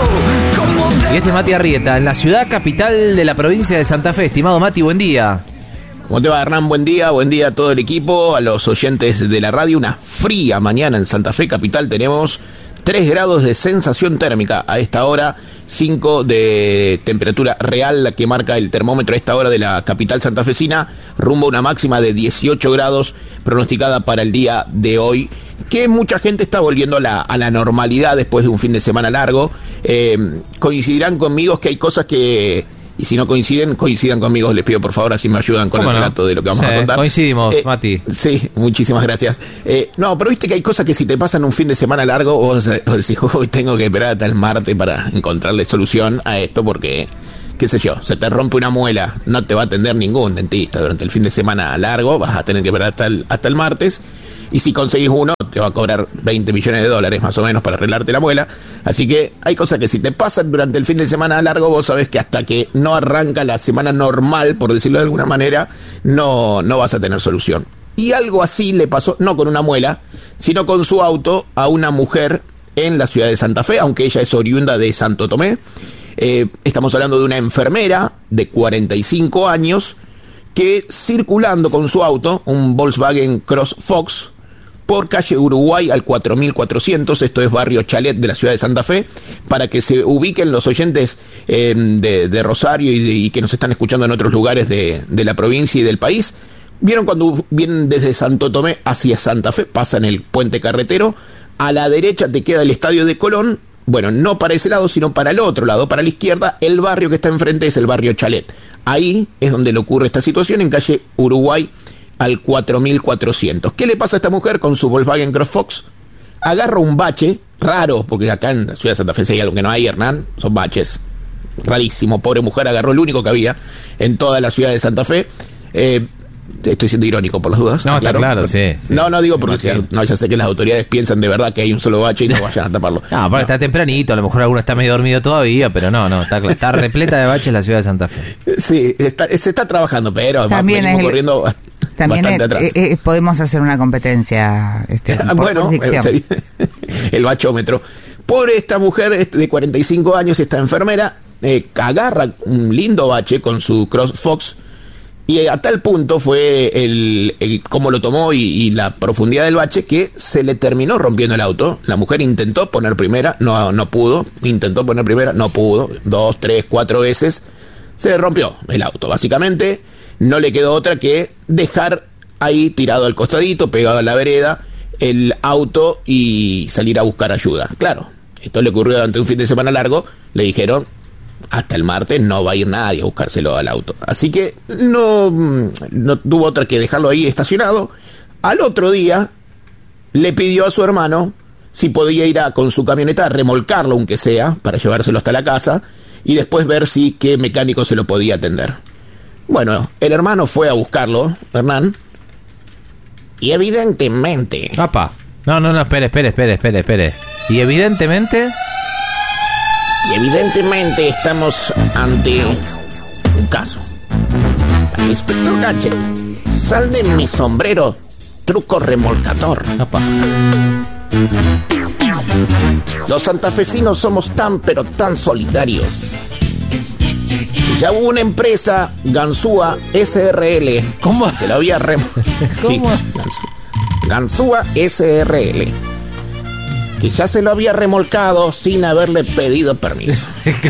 S1: Y este es Mati Arrieta, en la ciudad capital de la provincia de Santa Fe. Estimado Mati, buen día.
S9: ¿Cómo te va, Hernán? Buen día a todo el equipo, a los oyentes de la radio. Una fría mañana en Santa Fe capital. Tenemos 3 grados de sensación térmica a esta hora, 5 de temperatura real, la que marca el termómetro a esta hora de la capital santafesina, rumbo a una máxima de 18 grados pronosticada para el día de hoy, que mucha gente está volviendo a la normalidad después de un fin de semana largo. Coincidirán conmigo que hay cosas que, y si no coincidan conmigo, les pido por favor, así me ayudan con el relato de lo que vamos a contar.
S1: Coincidimos, Mati.
S9: Sí, muchísimas gracias. No, pero viste que hay cosas que si te pasan un fin de semana largo, vos decís, hoy tengo que esperar hasta el martes para encontrarle solución a esto, porque, qué sé yo, se te rompe una muela, no te va a atender ningún dentista durante el fin de semana largo, vas a tener que esperar hasta el martes. Y si conseguís uno, te va a cobrar $20 millones más o menos para arreglarte la muela. Así que hay cosas que si te pasan durante el fin de semana largo, vos sabés que hasta que no arranca la semana normal, por decirlo de alguna manera, no vas a tener solución. Y algo así le pasó, no con una muela, sino con su auto a una mujer en la ciudad de Santa Fe, aunque ella es oriunda de Santo Tomé. Estamos hablando de una enfermera de 45 años que, circulando con su auto, un Volkswagen Cross Fox, por calle Uruguay al 4400, esto es barrio Chalet de la ciudad de Santa Fe, para que se ubiquen los oyentes de Rosario y que nos están escuchando en otros lugares de la provincia y del país. ¿Vieron cuando vienen desde Santo Tomé hacia Santa Fe? Pasan el puente carretero, a la derecha te queda el Estadio de Colón. Bueno, no para ese lado, sino para el otro lado, para la izquierda, el barrio que está enfrente es el barrio Chalet. Ahí es donde le ocurre esta situación, en calle Uruguay al 4400. ¿Qué le pasa a esta mujer con su Volkswagen CrossFox? Agarra un bache, raro, porque acá en la ciudad de Santa Fe si hay algo que no hay, Hernán, son baches. Rarísimo, pobre mujer, agarró el único que había en toda la ciudad de Santa Fe. Estoy siendo irónico por las dudas.
S1: No, está claro, sí.
S9: No digo porque ya sé que las autoridades piensan de verdad que hay un solo bache y no vayan a taparlo.
S1: No, porque está tempranito, a lo mejor alguno está medio dormido todavía, pero no, está repleta de baches la ciudad de Santa Fe.
S9: Sí, se está trabajando, pero
S2: también
S9: venimos corriendo bastante atrás.
S2: Podemos hacer una competencia.
S9: Bueno, el bachómetro. Por esta mujer de 45 años, esta enfermera, agarra un lindo bache con su CrossFox. Y a tal punto fue el cómo lo tomó y la profundidad del bache que se le terminó rompiendo el auto. La mujer intentó poner primera, no pudo. Intentó poner primera, no pudo. 2, 3, 4 veces. Se le rompió el auto. Básicamente no le quedó otra que dejar ahí tirado al costadito, pegado a la vereda, el auto y salir a buscar ayuda. Claro, esto le ocurrió durante un fin de semana largo. Le dijeron: hasta el martes no va a ir nadie a buscárselo al auto. Así que no tuvo otra que dejarlo ahí estacionado. Al otro día le pidió a su hermano si podía ir con su camioneta a remolcarlo, aunque sea, para llevárselo hasta la casa, y después ver si qué mecánico se lo podía atender. Bueno, el hermano fue a buscarlo, Hernán, y evidentemente...
S1: ¡Apa! No, espere. Y evidentemente
S9: estamos ante un caso. El inspector Gadget, sal de mi sombrero, truco remolcador.
S1: ¡Apa!
S9: Los santafesinos somos tan pero tan solidarios. Ya hubo una empresa, Ganzúa SRL.
S1: ¿Cómo?
S9: Se lo había
S1: ¿Cómo?
S9: Ganzúa SRL. Que ya se lo había remolcado sin haberle pedido permiso.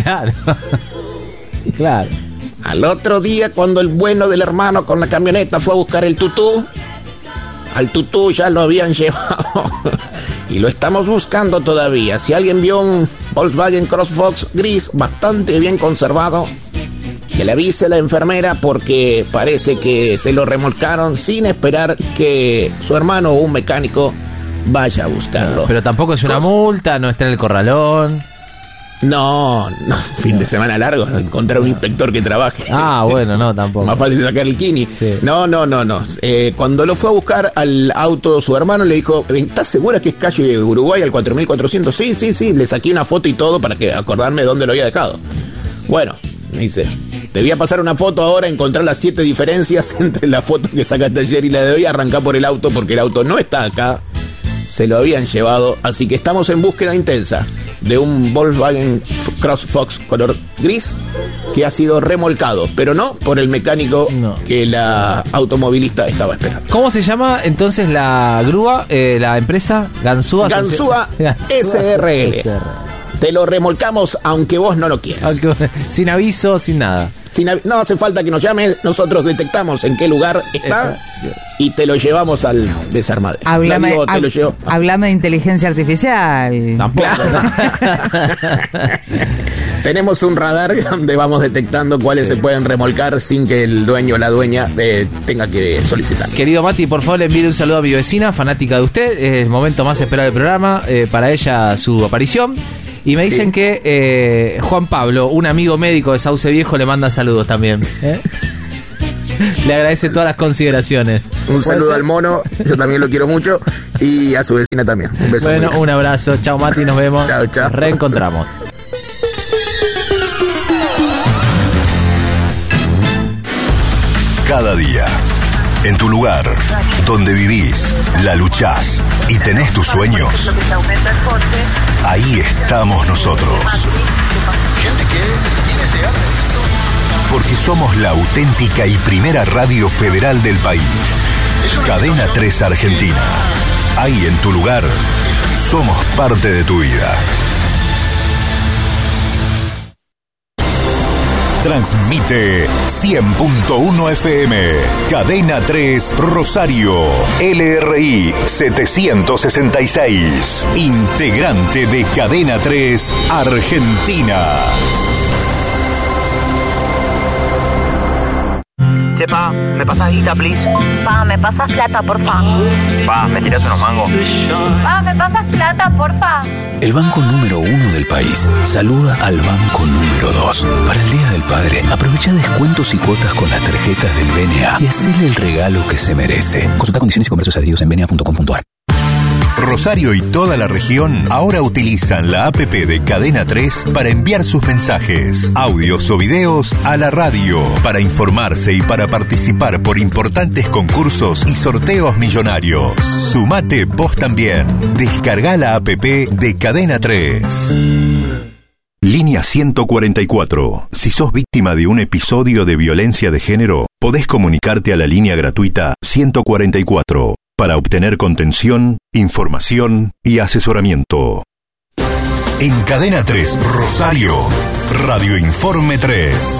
S1: Claro.
S9: Al otro día, cuando el bueno del hermano con la camioneta fue a buscar el tutú, al tutú ya lo habían llevado. Y lo estamos buscando todavía. Si alguien vio un Volkswagen CrossFox gris bastante bien conservado, que le avise a la enfermera, porque parece que se lo remolcaron sin esperar que su hermano o un mecánico vaya a buscarlo.
S1: Pero tampoco es una multa, no está en el corralón.
S9: No, fin de semana largo, encontrar un inspector que trabaje.
S1: Bueno, no, tampoco.
S9: Más fácil sacar el kini.
S1: Sí.
S9: No. Cuando lo fue a buscar al auto su hermano, le dijo: ¿estás segura que es calle Uruguay al 4400? Sí, le saqué una foto y todo para que acordarme dónde lo había dejado. Bueno, me dice: te voy a pasar una foto ahora, encontrar las 7 diferencias entre la foto que sacaste ayer y la de hoy. Arrancar por el auto, porque el auto no está acá, se lo habían llevado. Así que estamos en búsqueda intensa de un Volkswagen CrossFox color gris que ha sido remolcado, pero no por el mecánico que la automovilista estaba esperando.
S1: ¿Cómo se llama entonces la grúa, la empresa? Ganzúa SRL.
S9: Te lo remolcamos aunque vos no lo quieras.
S1: Sin aviso, sin nada.
S9: No hace falta que nos llames, nosotros detectamos en qué lugar está y te lo llevamos al desarmadero.
S2: Háblame de inteligencia artificial.
S1: Tampoco.
S9: Tenemos un radar donde vamos detectando cuáles se pueden remolcar sin que el dueño o la dueña tenga que solicitar.
S1: Querido Mati, por favor, le envíe un saludo a mi vecina, fanática de usted. Es el momento más esperado del programa. Para ella, su aparición. Y me dicen que Juan Pablo, un amigo médico de Sauce Viejo, le manda saludos también. Le agradece todas las consideraciones.
S9: Un saludo al mono, yo también lo quiero mucho. Y a su vecina también. Un beso.
S1: Bueno, un abrazo. Chao, Mati, nos vemos.
S9: Chao.
S1: Nos reencontramos.
S10: Cada día, en tu lugar, donde vivís, la luchás y tenés tus sueños, ahí estamos nosotros. Porque somos la auténtica y primera radio federal del país. Cadena 3 Argentina. Ahí en tu lugar, somos parte de tu vida. Transmite 100.1 FM, Cadena 3 Rosario, LRI 766, integrante de Cadena 3 Argentina.
S11: Che, pa, ¿me pasas guita, please?
S12: Pa, ¿me pasas plata, porfa?
S11: Pa, ¿me tirás unos mangos?
S12: Pa, ¿me pasas plata, porfa?
S13: El banco número 1 del país saluda al banco número 2. Para el Día del Padre, aprovecha descuentos y cuotas con las tarjetas del BNA y hacele el regalo que se merece. Consulta condiciones y comercios adheridos en bna.com.ar.
S10: Rosario y toda la región ahora utilizan la APP de Cadena 3 para enviar sus mensajes, audios o videos a la radio, para informarse y para participar por importantes concursos y sorteos millonarios. Sumate vos también. Descarga la APP de Cadena 3. Línea 144. Si sos víctima de un episodio de violencia de género, podés comunicarte a la línea gratuita 144 para obtener contención, información y asesoramiento. En Cadena 3 Rosario, Radio Informe 3.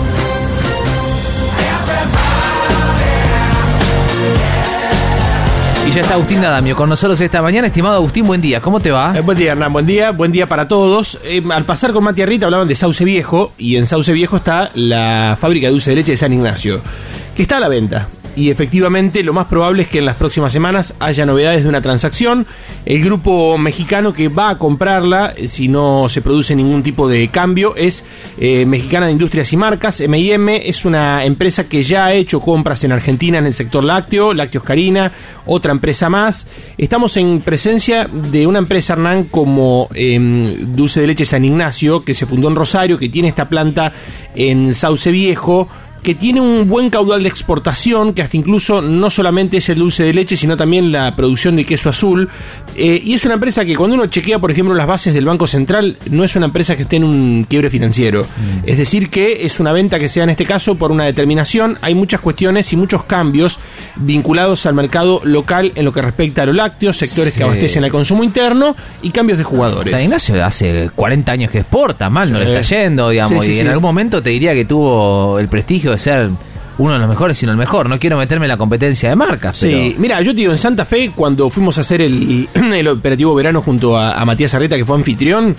S1: Y ya está Agustín D'Adamio con nosotros esta mañana. Estimado Agustín, buen día. ¿Cómo te va?
S14: Buen día, Hernán. Buen día para todos. Al pasar con Mati Arrieta hablaban de Sauce Viejo, y en Sauce Viejo está la fábrica de dulce de leche de San Ignacio, que está a la venta. Y efectivamente lo más probable es que en las próximas semanas haya novedades de una transacción. El grupo mexicano que va a comprarla, si no se produce ningún tipo de cambio, es Mexicana de Industrias y Marcas, M&M. Es una empresa que ya ha hecho compras en Argentina en el sector lácteo, Lácteos Carina, otra empresa más. Estamos en presencia de una empresa, Hernán, como Dulce de Leche San Ignacio, que se fundó en Rosario, que tiene esta planta en Sauce Viejo, que tiene un buen caudal de exportación, que hasta incluso no solamente es el dulce de leche, sino también la producción de queso azul. Y es una empresa que cuando uno chequea, por ejemplo, las bases del Banco Central, no es una empresa que esté en un quiebre financiero. Es decir, que es una venta que se da en este caso por una determinación. Hay muchas cuestiones y muchos cambios vinculados al mercado local en lo que respecta a los lácteos, sectores que abastecen al consumo interno y cambios de jugadores.
S1: San Ignacio hace 40 años que exporta, mal no le está yendo, digamos, y en algún momento te diría que tuvo el prestigio de ser uno de los mejores, sino el mejor. No quiero meterme en la competencia de marcas.
S14: Sí, pero... mira, yo te digo, en Santa Fe, cuando fuimos a hacer el operativo verano junto a Matías Arrieta, que fue anfitrión,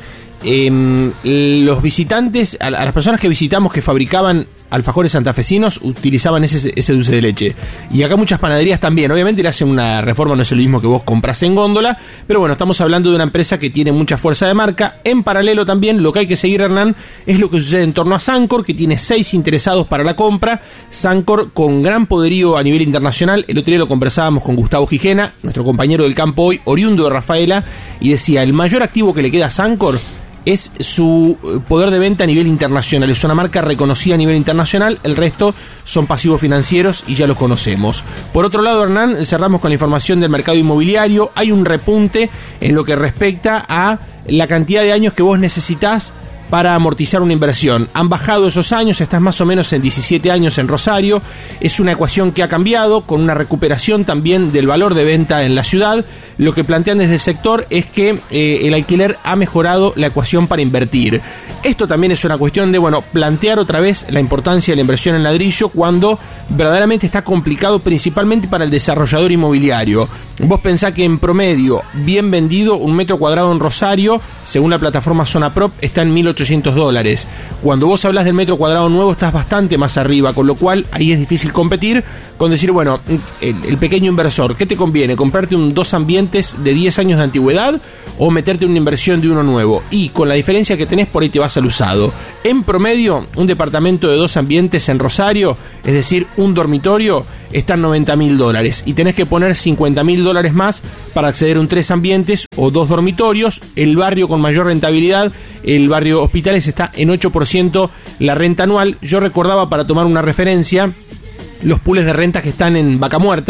S14: los visitantes, a las personas que visitamos que fabricaban alfajores santafesinos, utilizaban ese dulce de leche. Y acá muchas panaderías también. Obviamente le hacen una reforma, no es lo mismo que vos compras en góndola, pero bueno, estamos hablando de una empresa que tiene mucha fuerza de marca. En paralelo también, lo que hay que seguir, Hernán, es lo que sucede en torno a Sancor, que tiene 6 interesados para la compra. Sancor con gran poderío a nivel internacional. El otro día lo conversábamos con Gustavo Gijena, nuestro compañero del campo hoy, oriundo de Rafaela, y decía, el mayor activo que le queda a Sancor es su poder de venta a nivel internacional. Es una marca reconocida a nivel internacional. El resto son pasivos financieros y ya los conocemos. Por otro lado, Hernán, cerramos con la información del mercado inmobiliario. Hay un repunte en lo que respecta a la cantidad de años que vos necesitás para amortizar una inversión. Han bajado esos años, estás más o menos en 17 años en Rosario. Es una ecuación que ha cambiado, con una recuperación también del valor de venta en la ciudad. Lo que plantean desde el sector es que el alquiler ha mejorado la ecuación para invertir. Esto también es una cuestión de, plantear otra vez la importancia de la inversión en ladrillo cuando verdaderamente está complicado, principalmente para el desarrollador inmobiliario. Vos pensás que en promedio, bien vendido, un metro cuadrado en Rosario, según la plataforma Zona Prop, está en $1.800. Cuando vos hablas del metro cuadrado nuevo, estás bastante más arriba, con lo cual ahí es difícil competir con decir, el pequeño inversor, ¿qué te conviene? ¿Comprarte un 2 ambientes de 10 años de antigüedad o meterte en una inversión de uno nuevo? Y con la diferencia que tenés, por ahí te vas al usado. En promedio, un departamento de 2 ambientes en Rosario, es decir, un dormitorio, está en $90.000 y tenés que poner $50.000 más para acceder a un 3 ambientes o 2 dormitorios. El barrio con mayor rentabilidad, el barrio Hospitales, está en 8% la renta anual. Yo recordaba, para tomar una referencia, los pools de rentas que están en Vaca Muerta,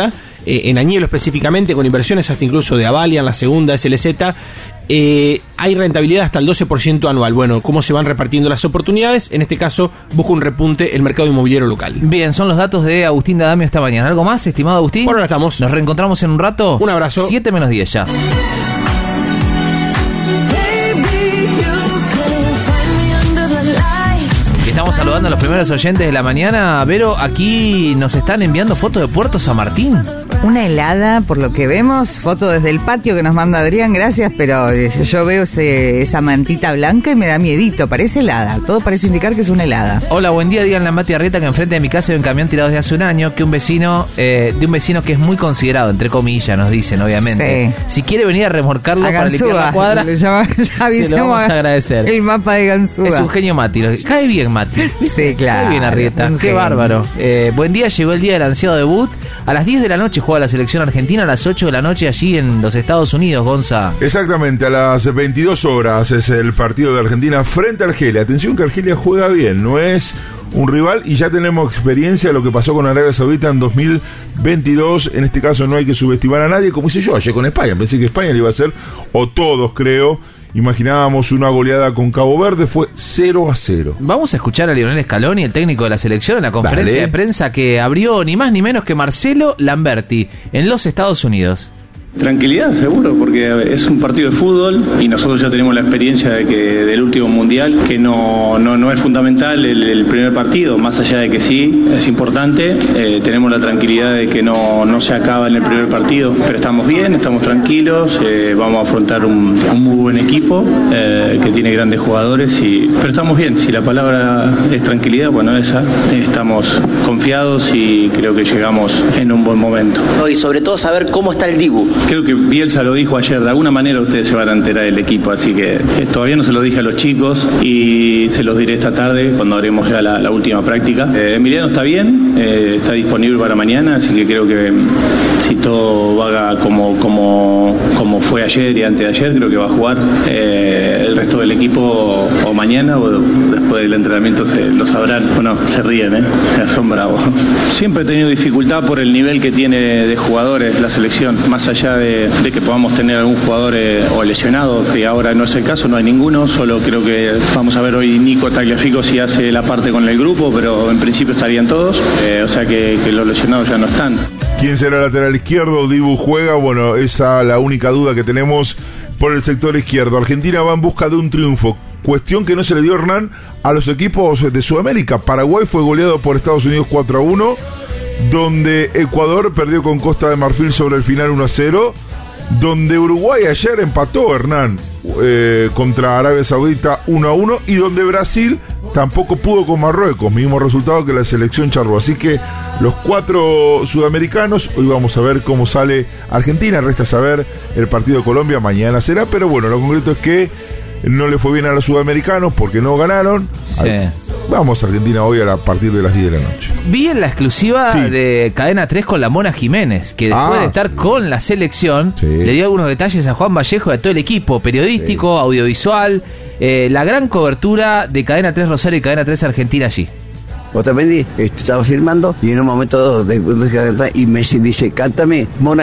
S14: en Añelo específicamente, con inversiones hasta incluso de Avalia en la segunda, SLZ, hay rentabilidad hasta el 12% anual. Bueno, ¿cómo se van repartiendo las oportunidades? En este caso, busca un repunte el mercado inmobiliario local.
S1: Bien, son los datos de Agustín D'Adamio esta mañana. ¿Algo más, estimado Agustín?
S14: Por ahora estamos.
S1: Nos reencontramos en un rato.
S14: Un abrazo.
S1: 7 menos 10 ya. Estamos saludando a los primeros oyentes de la mañana. Vero, aquí nos están enviando fotos de Puerto San Martín.
S2: Una helada, por lo que vemos, foto desde el patio que nos manda Adrián, gracias, pero yo veo esa mantita blanca y me da miedito, parece helada, todo parece indicar que es una helada.
S1: Hola, buen día, díganle a Mati Arrieta que enfrente de mi casa hay un camión tirado desde hace un año, que un vecino, de un vecino que es muy considerado, entre comillas, nos dicen, obviamente. Sí. Si quiere venir a remolcarlo para limpiar la cuadra, se lo vamos a agradecer.
S2: El mapa de Ganzúa.
S1: Es un genio Mati, cae bien Mati.
S2: Sí, claro.
S1: Cae bien Arrieta, qué bárbaro. Buen día, llegó el día del ansiado debut, a las 10 de la noche juega la selección argentina, a las 8 de la noche allí en los Estados Unidos, Gonza.
S3: Exactamente, a las 22 horas es el partido de Argentina frente a Argelia. Atención que Argelia juega bien, no es un rival y ya tenemos experiencia de lo que pasó con Arabia Saudita en 2022. En este caso no hay que subestimar a nadie, como hice yo ayer con España. Pensé que España le iba a hacer, o todos creo, imaginábamos una goleada con Cabo Verde, fue 0-0.
S1: Vamos a escuchar a Lionel Scaloni, el técnico de la selección, en la conferencia de prensa que abrió ni más ni menos que Marcelo Lamberti en los Estados Unidos.
S15: Tranquilidad, seguro, porque es un partido de fútbol y nosotros ya tenemos la experiencia del último mundial, que no es fundamental el primer partido, más allá de que sí, es importante, tenemos la tranquilidad de que no se acaba en el primer partido, pero estamos bien, estamos tranquilos, vamos a afrontar un muy buen equipo que tiene grandes jugadores, pero estamos bien, si la palabra es tranquilidad, bueno, esa, estamos confiados y creo que llegamos en un buen momento.
S16: Y sobre todo saber cómo está el Dibu.
S15: Creo que Bielsa lo dijo ayer, de alguna manera ustedes se van a enterar del equipo, así que todavía no se lo dije a los chicos y se los diré esta tarde cuando haremos ya la última práctica. Emiliano está bien, está disponible para mañana, así que creo que si todo va como fue ayer y antes de ayer, creo que va a jugar. El resto del equipo o mañana o después del entrenamiento lo sabrán. Bueno, se ríen, son bravos. Siempre he tenido dificultad por el nivel que tiene de jugadores la selección, más allá de que podamos tener algún jugador o lesionado, que ahora no es el caso, no hay ninguno, solo creo que vamos a ver hoy Nico Tagliafico si hace la parte con el grupo, pero en principio estarían todos, o sea que los lesionados ya no están.
S3: ¿Quién será el lateral izquierdo? Dibu juega, bueno, esa la única duda que tenemos por el sector izquierdo. Argentina va en busca de un triunfo, cuestión que no se le dio, Hernán, a los equipos de Sudamérica. Paraguay fue goleado por Estados Unidos 4-1, donde Ecuador perdió con Costa de Marfil sobre el final 1-0, donde Uruguay ayer empató, Hernán, contra Arabia Saudita 1-1, y donde Brasil tampoco pudo con Marruecos, mismo resultado que la selección charrúa. Así que los 4 sudamericanos, hoy vamos a ver cómo sale Argentina, resta saber el partido de Colombia, mañana será, pero bueno, lo concreto es que no le fue bien a los sudamericanos porque no ganaron.
S1: Sí.
S3: Vamos a Argentina hoy a partir de las 10 de la noche.
S1: Vi en la exclusiva de Cadena 3 con la Mona Jiménez, que después de estar con la selección, le dio algunos detalles a Juan Vallejo y a todo el equipo periodístico, audiovisual, la gran cobertura de Cadena 3 Rosario y Cadena 3 Argentina allí.
S17: Otamendi estaba firmando y en un momento y Messi dice, cántame, Mona,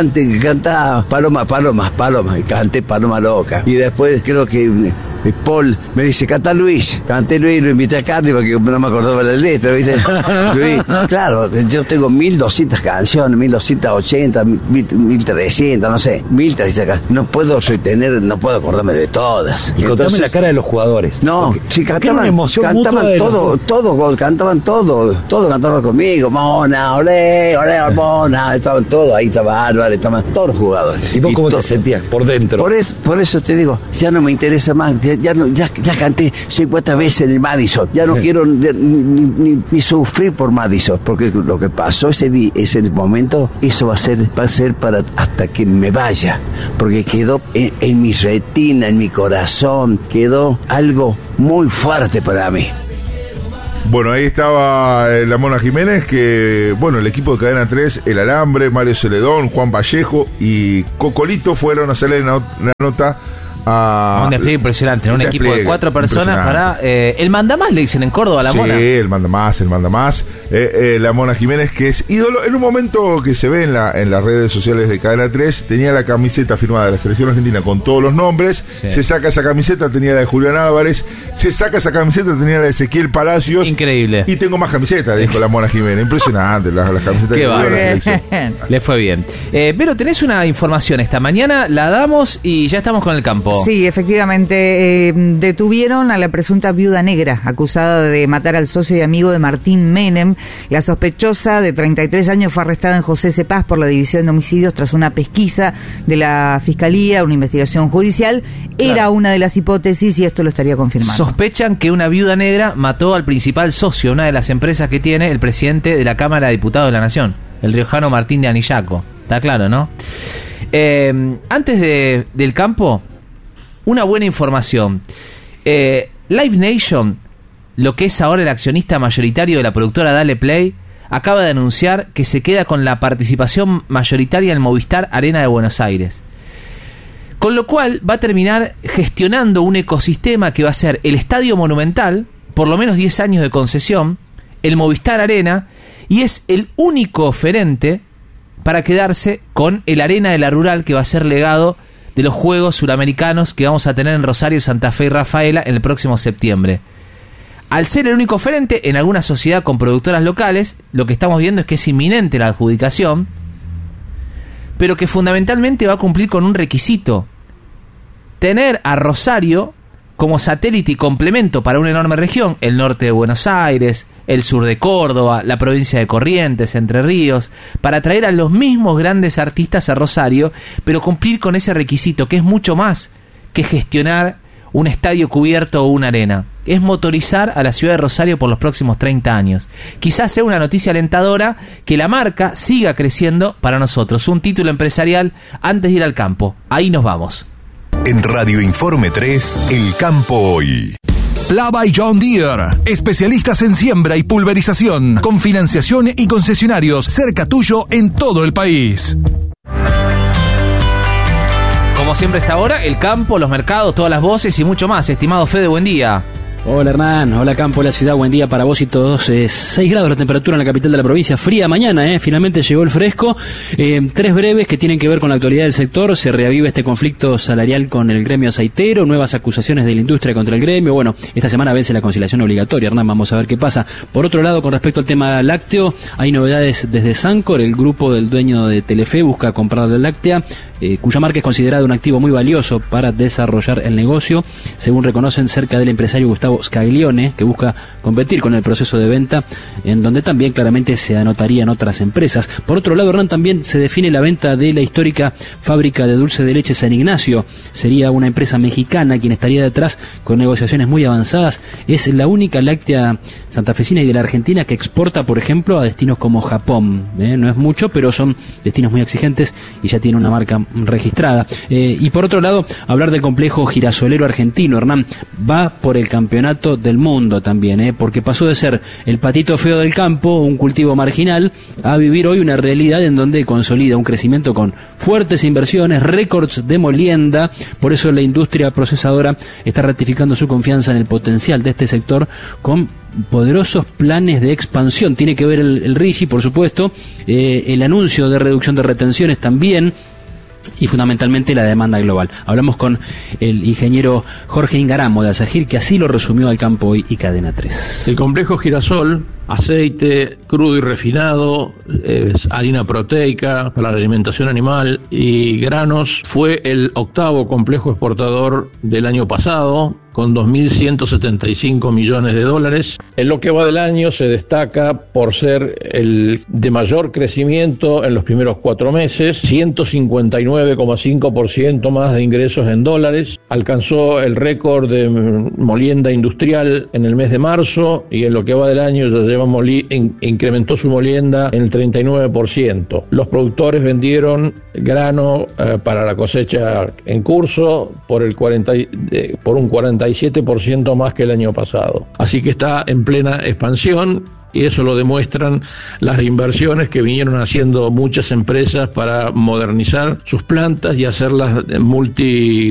S17: canta Paloma, y canté Paloma Loca. Y después creo que Paul me dice, canta Luis, canté Luis, lo invité a Carly porque no me acordaba la letra, ¿viste? Luis, claro, yo tengo 1200 canciones, 1280, 1300, no sé, 1300 canciones. No puedo retener, no puedo acordarme de todas.
S18: Y contame la cara de los jugadores.
S17: No, sí, cantaban todo, cantaban todo cantaba conmigo, Mona, olé, Mona, estaban todos, ahí estaba Álvaro, estaban todos los jugadores.
S18: ¿Y vos cómo te sentías por dentro?
S17: Por eso te digo, ya no me interesa más, ya canté 50 veces en el Madison, ya no quiero ni sufrir por Madison, porque lo que pasó ese momento, eso va a ser para hasta que me vaya, porque quedó en mi retina, en mi corazón, quedó algo muy fuerte para mí.
S3: Bueno, ahí estaba la Mona Jiménez, que, bueno, el equipo de Cadena 3, El Alambre, Mario Celedón, Juan Vallejo y Cocolito fueron a hacerle la nota
S1: Un despliegue impresionante, un equipo de 4 personas para... el mandamás le dicen en Córdoba a la Mona.
S3: Sí, el mandamás. La Mona Jiménez, que es ídolo. En un momento que se ve en las redes sociales de Cadena 3, tenía la camiseta firmada de la selección argentina con todos los nombres. Sí. Se saca esa camiseta, tenía la de Julián Álvarez. Se saca esa camiseta, tenía la de Ezequiel Palacios.
S1: Increíble.
S3: Y tengo más camisetas, dijo la Mona Jiménez. Impresionante, las camisetas que
S1: va. La selección. Le fue bien. Pero tenés una información esta mañana, la damos y ya estamos con el campo.
S2: Sí, efectivamente, detuvieron a la presunta viuda negra, acusada de matar al socio y amigo de Martín Menem. La sospechosa de 33 años fue arrestada en José Cepaz por la División de Homicidios tras una pesquisa de la Fiscalía, una investigación judicial. Era una de las hipótesis y esto lo estaría confirmando.
S1: Sospechan que una viuda negra mató al principal socio, una de las empresas que tiene el presidente de la Cámara de Diputados de la Nación, el riojano Martín de Anillaco. Está claro, ¿no? Antes del campo, una buena información. Live Nation, lo que es ahora el accionista mayoritario de la productora Dale Play, acaba de anunciar que se queda con la participación mayoritaria en Movistar Arena de Buenos Aires. Con lo cual va a terminar gestionando un ecosistema que va a ser el Estadio Monumental, por lo menos 10 años de concesión, el Movistar Arena, y es el único oferente para quedarse con el Arena de la Rural, que va a ser legado de los Juegos Suramericanos que vamos a tener en Rosario, Santa Fe y Rafaela en el próximo septiembre. Al ser el único oferente en alguna sociedad con productoras locales, lo que estamos viendo es que es inminente la adjudicación, pero que fundamentalmente va a cumplir con un requisito: tener a Rosario como satélite y complemento para una enorme región, el norte de Buenos Aires, el sur de Córdoba, la provincia de Corrientes, Entre Ríos, para traer a los mismos grandes artistas a Rosario, pero cumplir con ese requisito, que es mucho más que gestionar un estadio cubierto o una arena. Es motorizar a la ciudad de Rosario por los próximos 30 años. Quizás sea una noticia alentadora que la marca siga creciendo para nosotros. Un título empresarial antes de ir al campo. Ahí nos vamos.
S10: En Radio Informe 3, El Campo Hoy.
S19: Plava y John Deere, especialistas en siembra y pulverización, con financiación y concesionarios cerca tuyo en todo el país.
S1: Como siempre a esta hora, el campo, los mercados, todas las voces y mucho más. Estimado Fede, buen día.
S20: Hola Hernán, hola campo, la ciudad, buen día para vos y todos. 6 grados la temperatura en la capital de la provincia, fría mañana, finalmente llegó el fresco. 3 breves que tienen que ver con la actualidad del sector. Se reaviva este conflicto salarial con el gremio aceitero, nuevas acusaciones de la industria contra el gremio. Bueno, esta semana vence la conciliación obligatoria, Hernán, vamos a ver qué pasa. Por otro lado, con respecto al tema lácteo, hay novedades desde Sancor. El grupo del dueño de Telefe busca comprar la láctea, cuya marca es considerada un activo muy valioso para desarrollar el negocio, según reconocen cerca del empresario Gustavo Scaglione, que busca competir con el proceso de venta, en donde también claramente se anotarían otras empresas. Por otro lado, Hernán, también se define la venta de la histórica fábrica de dulce de leche San Ignacio. Sería una empresa mexicana quien estaría detrás, con negociaciones muy avanzadas. Es la única láctea santafesina y de la Argentina que exporta, por ejemplo, a destinos como Japón. No es mucho, pero son destinos muy exigentes y ya tiene una marca registrada. Y por otro lado, hablar del complejo girasolero argentino, Hernán, va por el campeonato del mundo también, porque pasó de ser el patito feo del campo, un cultivo marginal, a vivir hoy una realidad en donde consolida un crecimiento con fuertes inversiones, récords de molienda. Por eso la industria procesadora está ratificando su confianza en el potencial de este sector con poderosos planes de expansión. Tiene que ver el RIGI, por supuesto, el anuncio de reducción de retenciones también, y fundamentalmente la demanda global. Hablamos con el ingeniero Jorge Ingaramo de Asagir, que así lo resumió al campo hoy y Cadena 3.
S21: El complejo girasol, aceite crudo y refinado, harina proteica para la alimentación animal y granos, fue el 8º complejo exportador del año pasado, con 2.175 millones de dólares. En lo que va del año se destaca por ser el de mayor crecimiento en los primeros 4 meses, 159,5% más de ingresos en dólares. Alcanzó el récord de molienda industrial en el mes de marzo y en lo que va del año ya incrementó su molienda en el 39%. Los productores vendieron grano para la cosecha en curso por un 47% más que el año pasado. Así que está en plena expansión y eso lo demuestran las inversiones que vinieron haciendo muchas empresas para modernizar sus plantas y hacerlas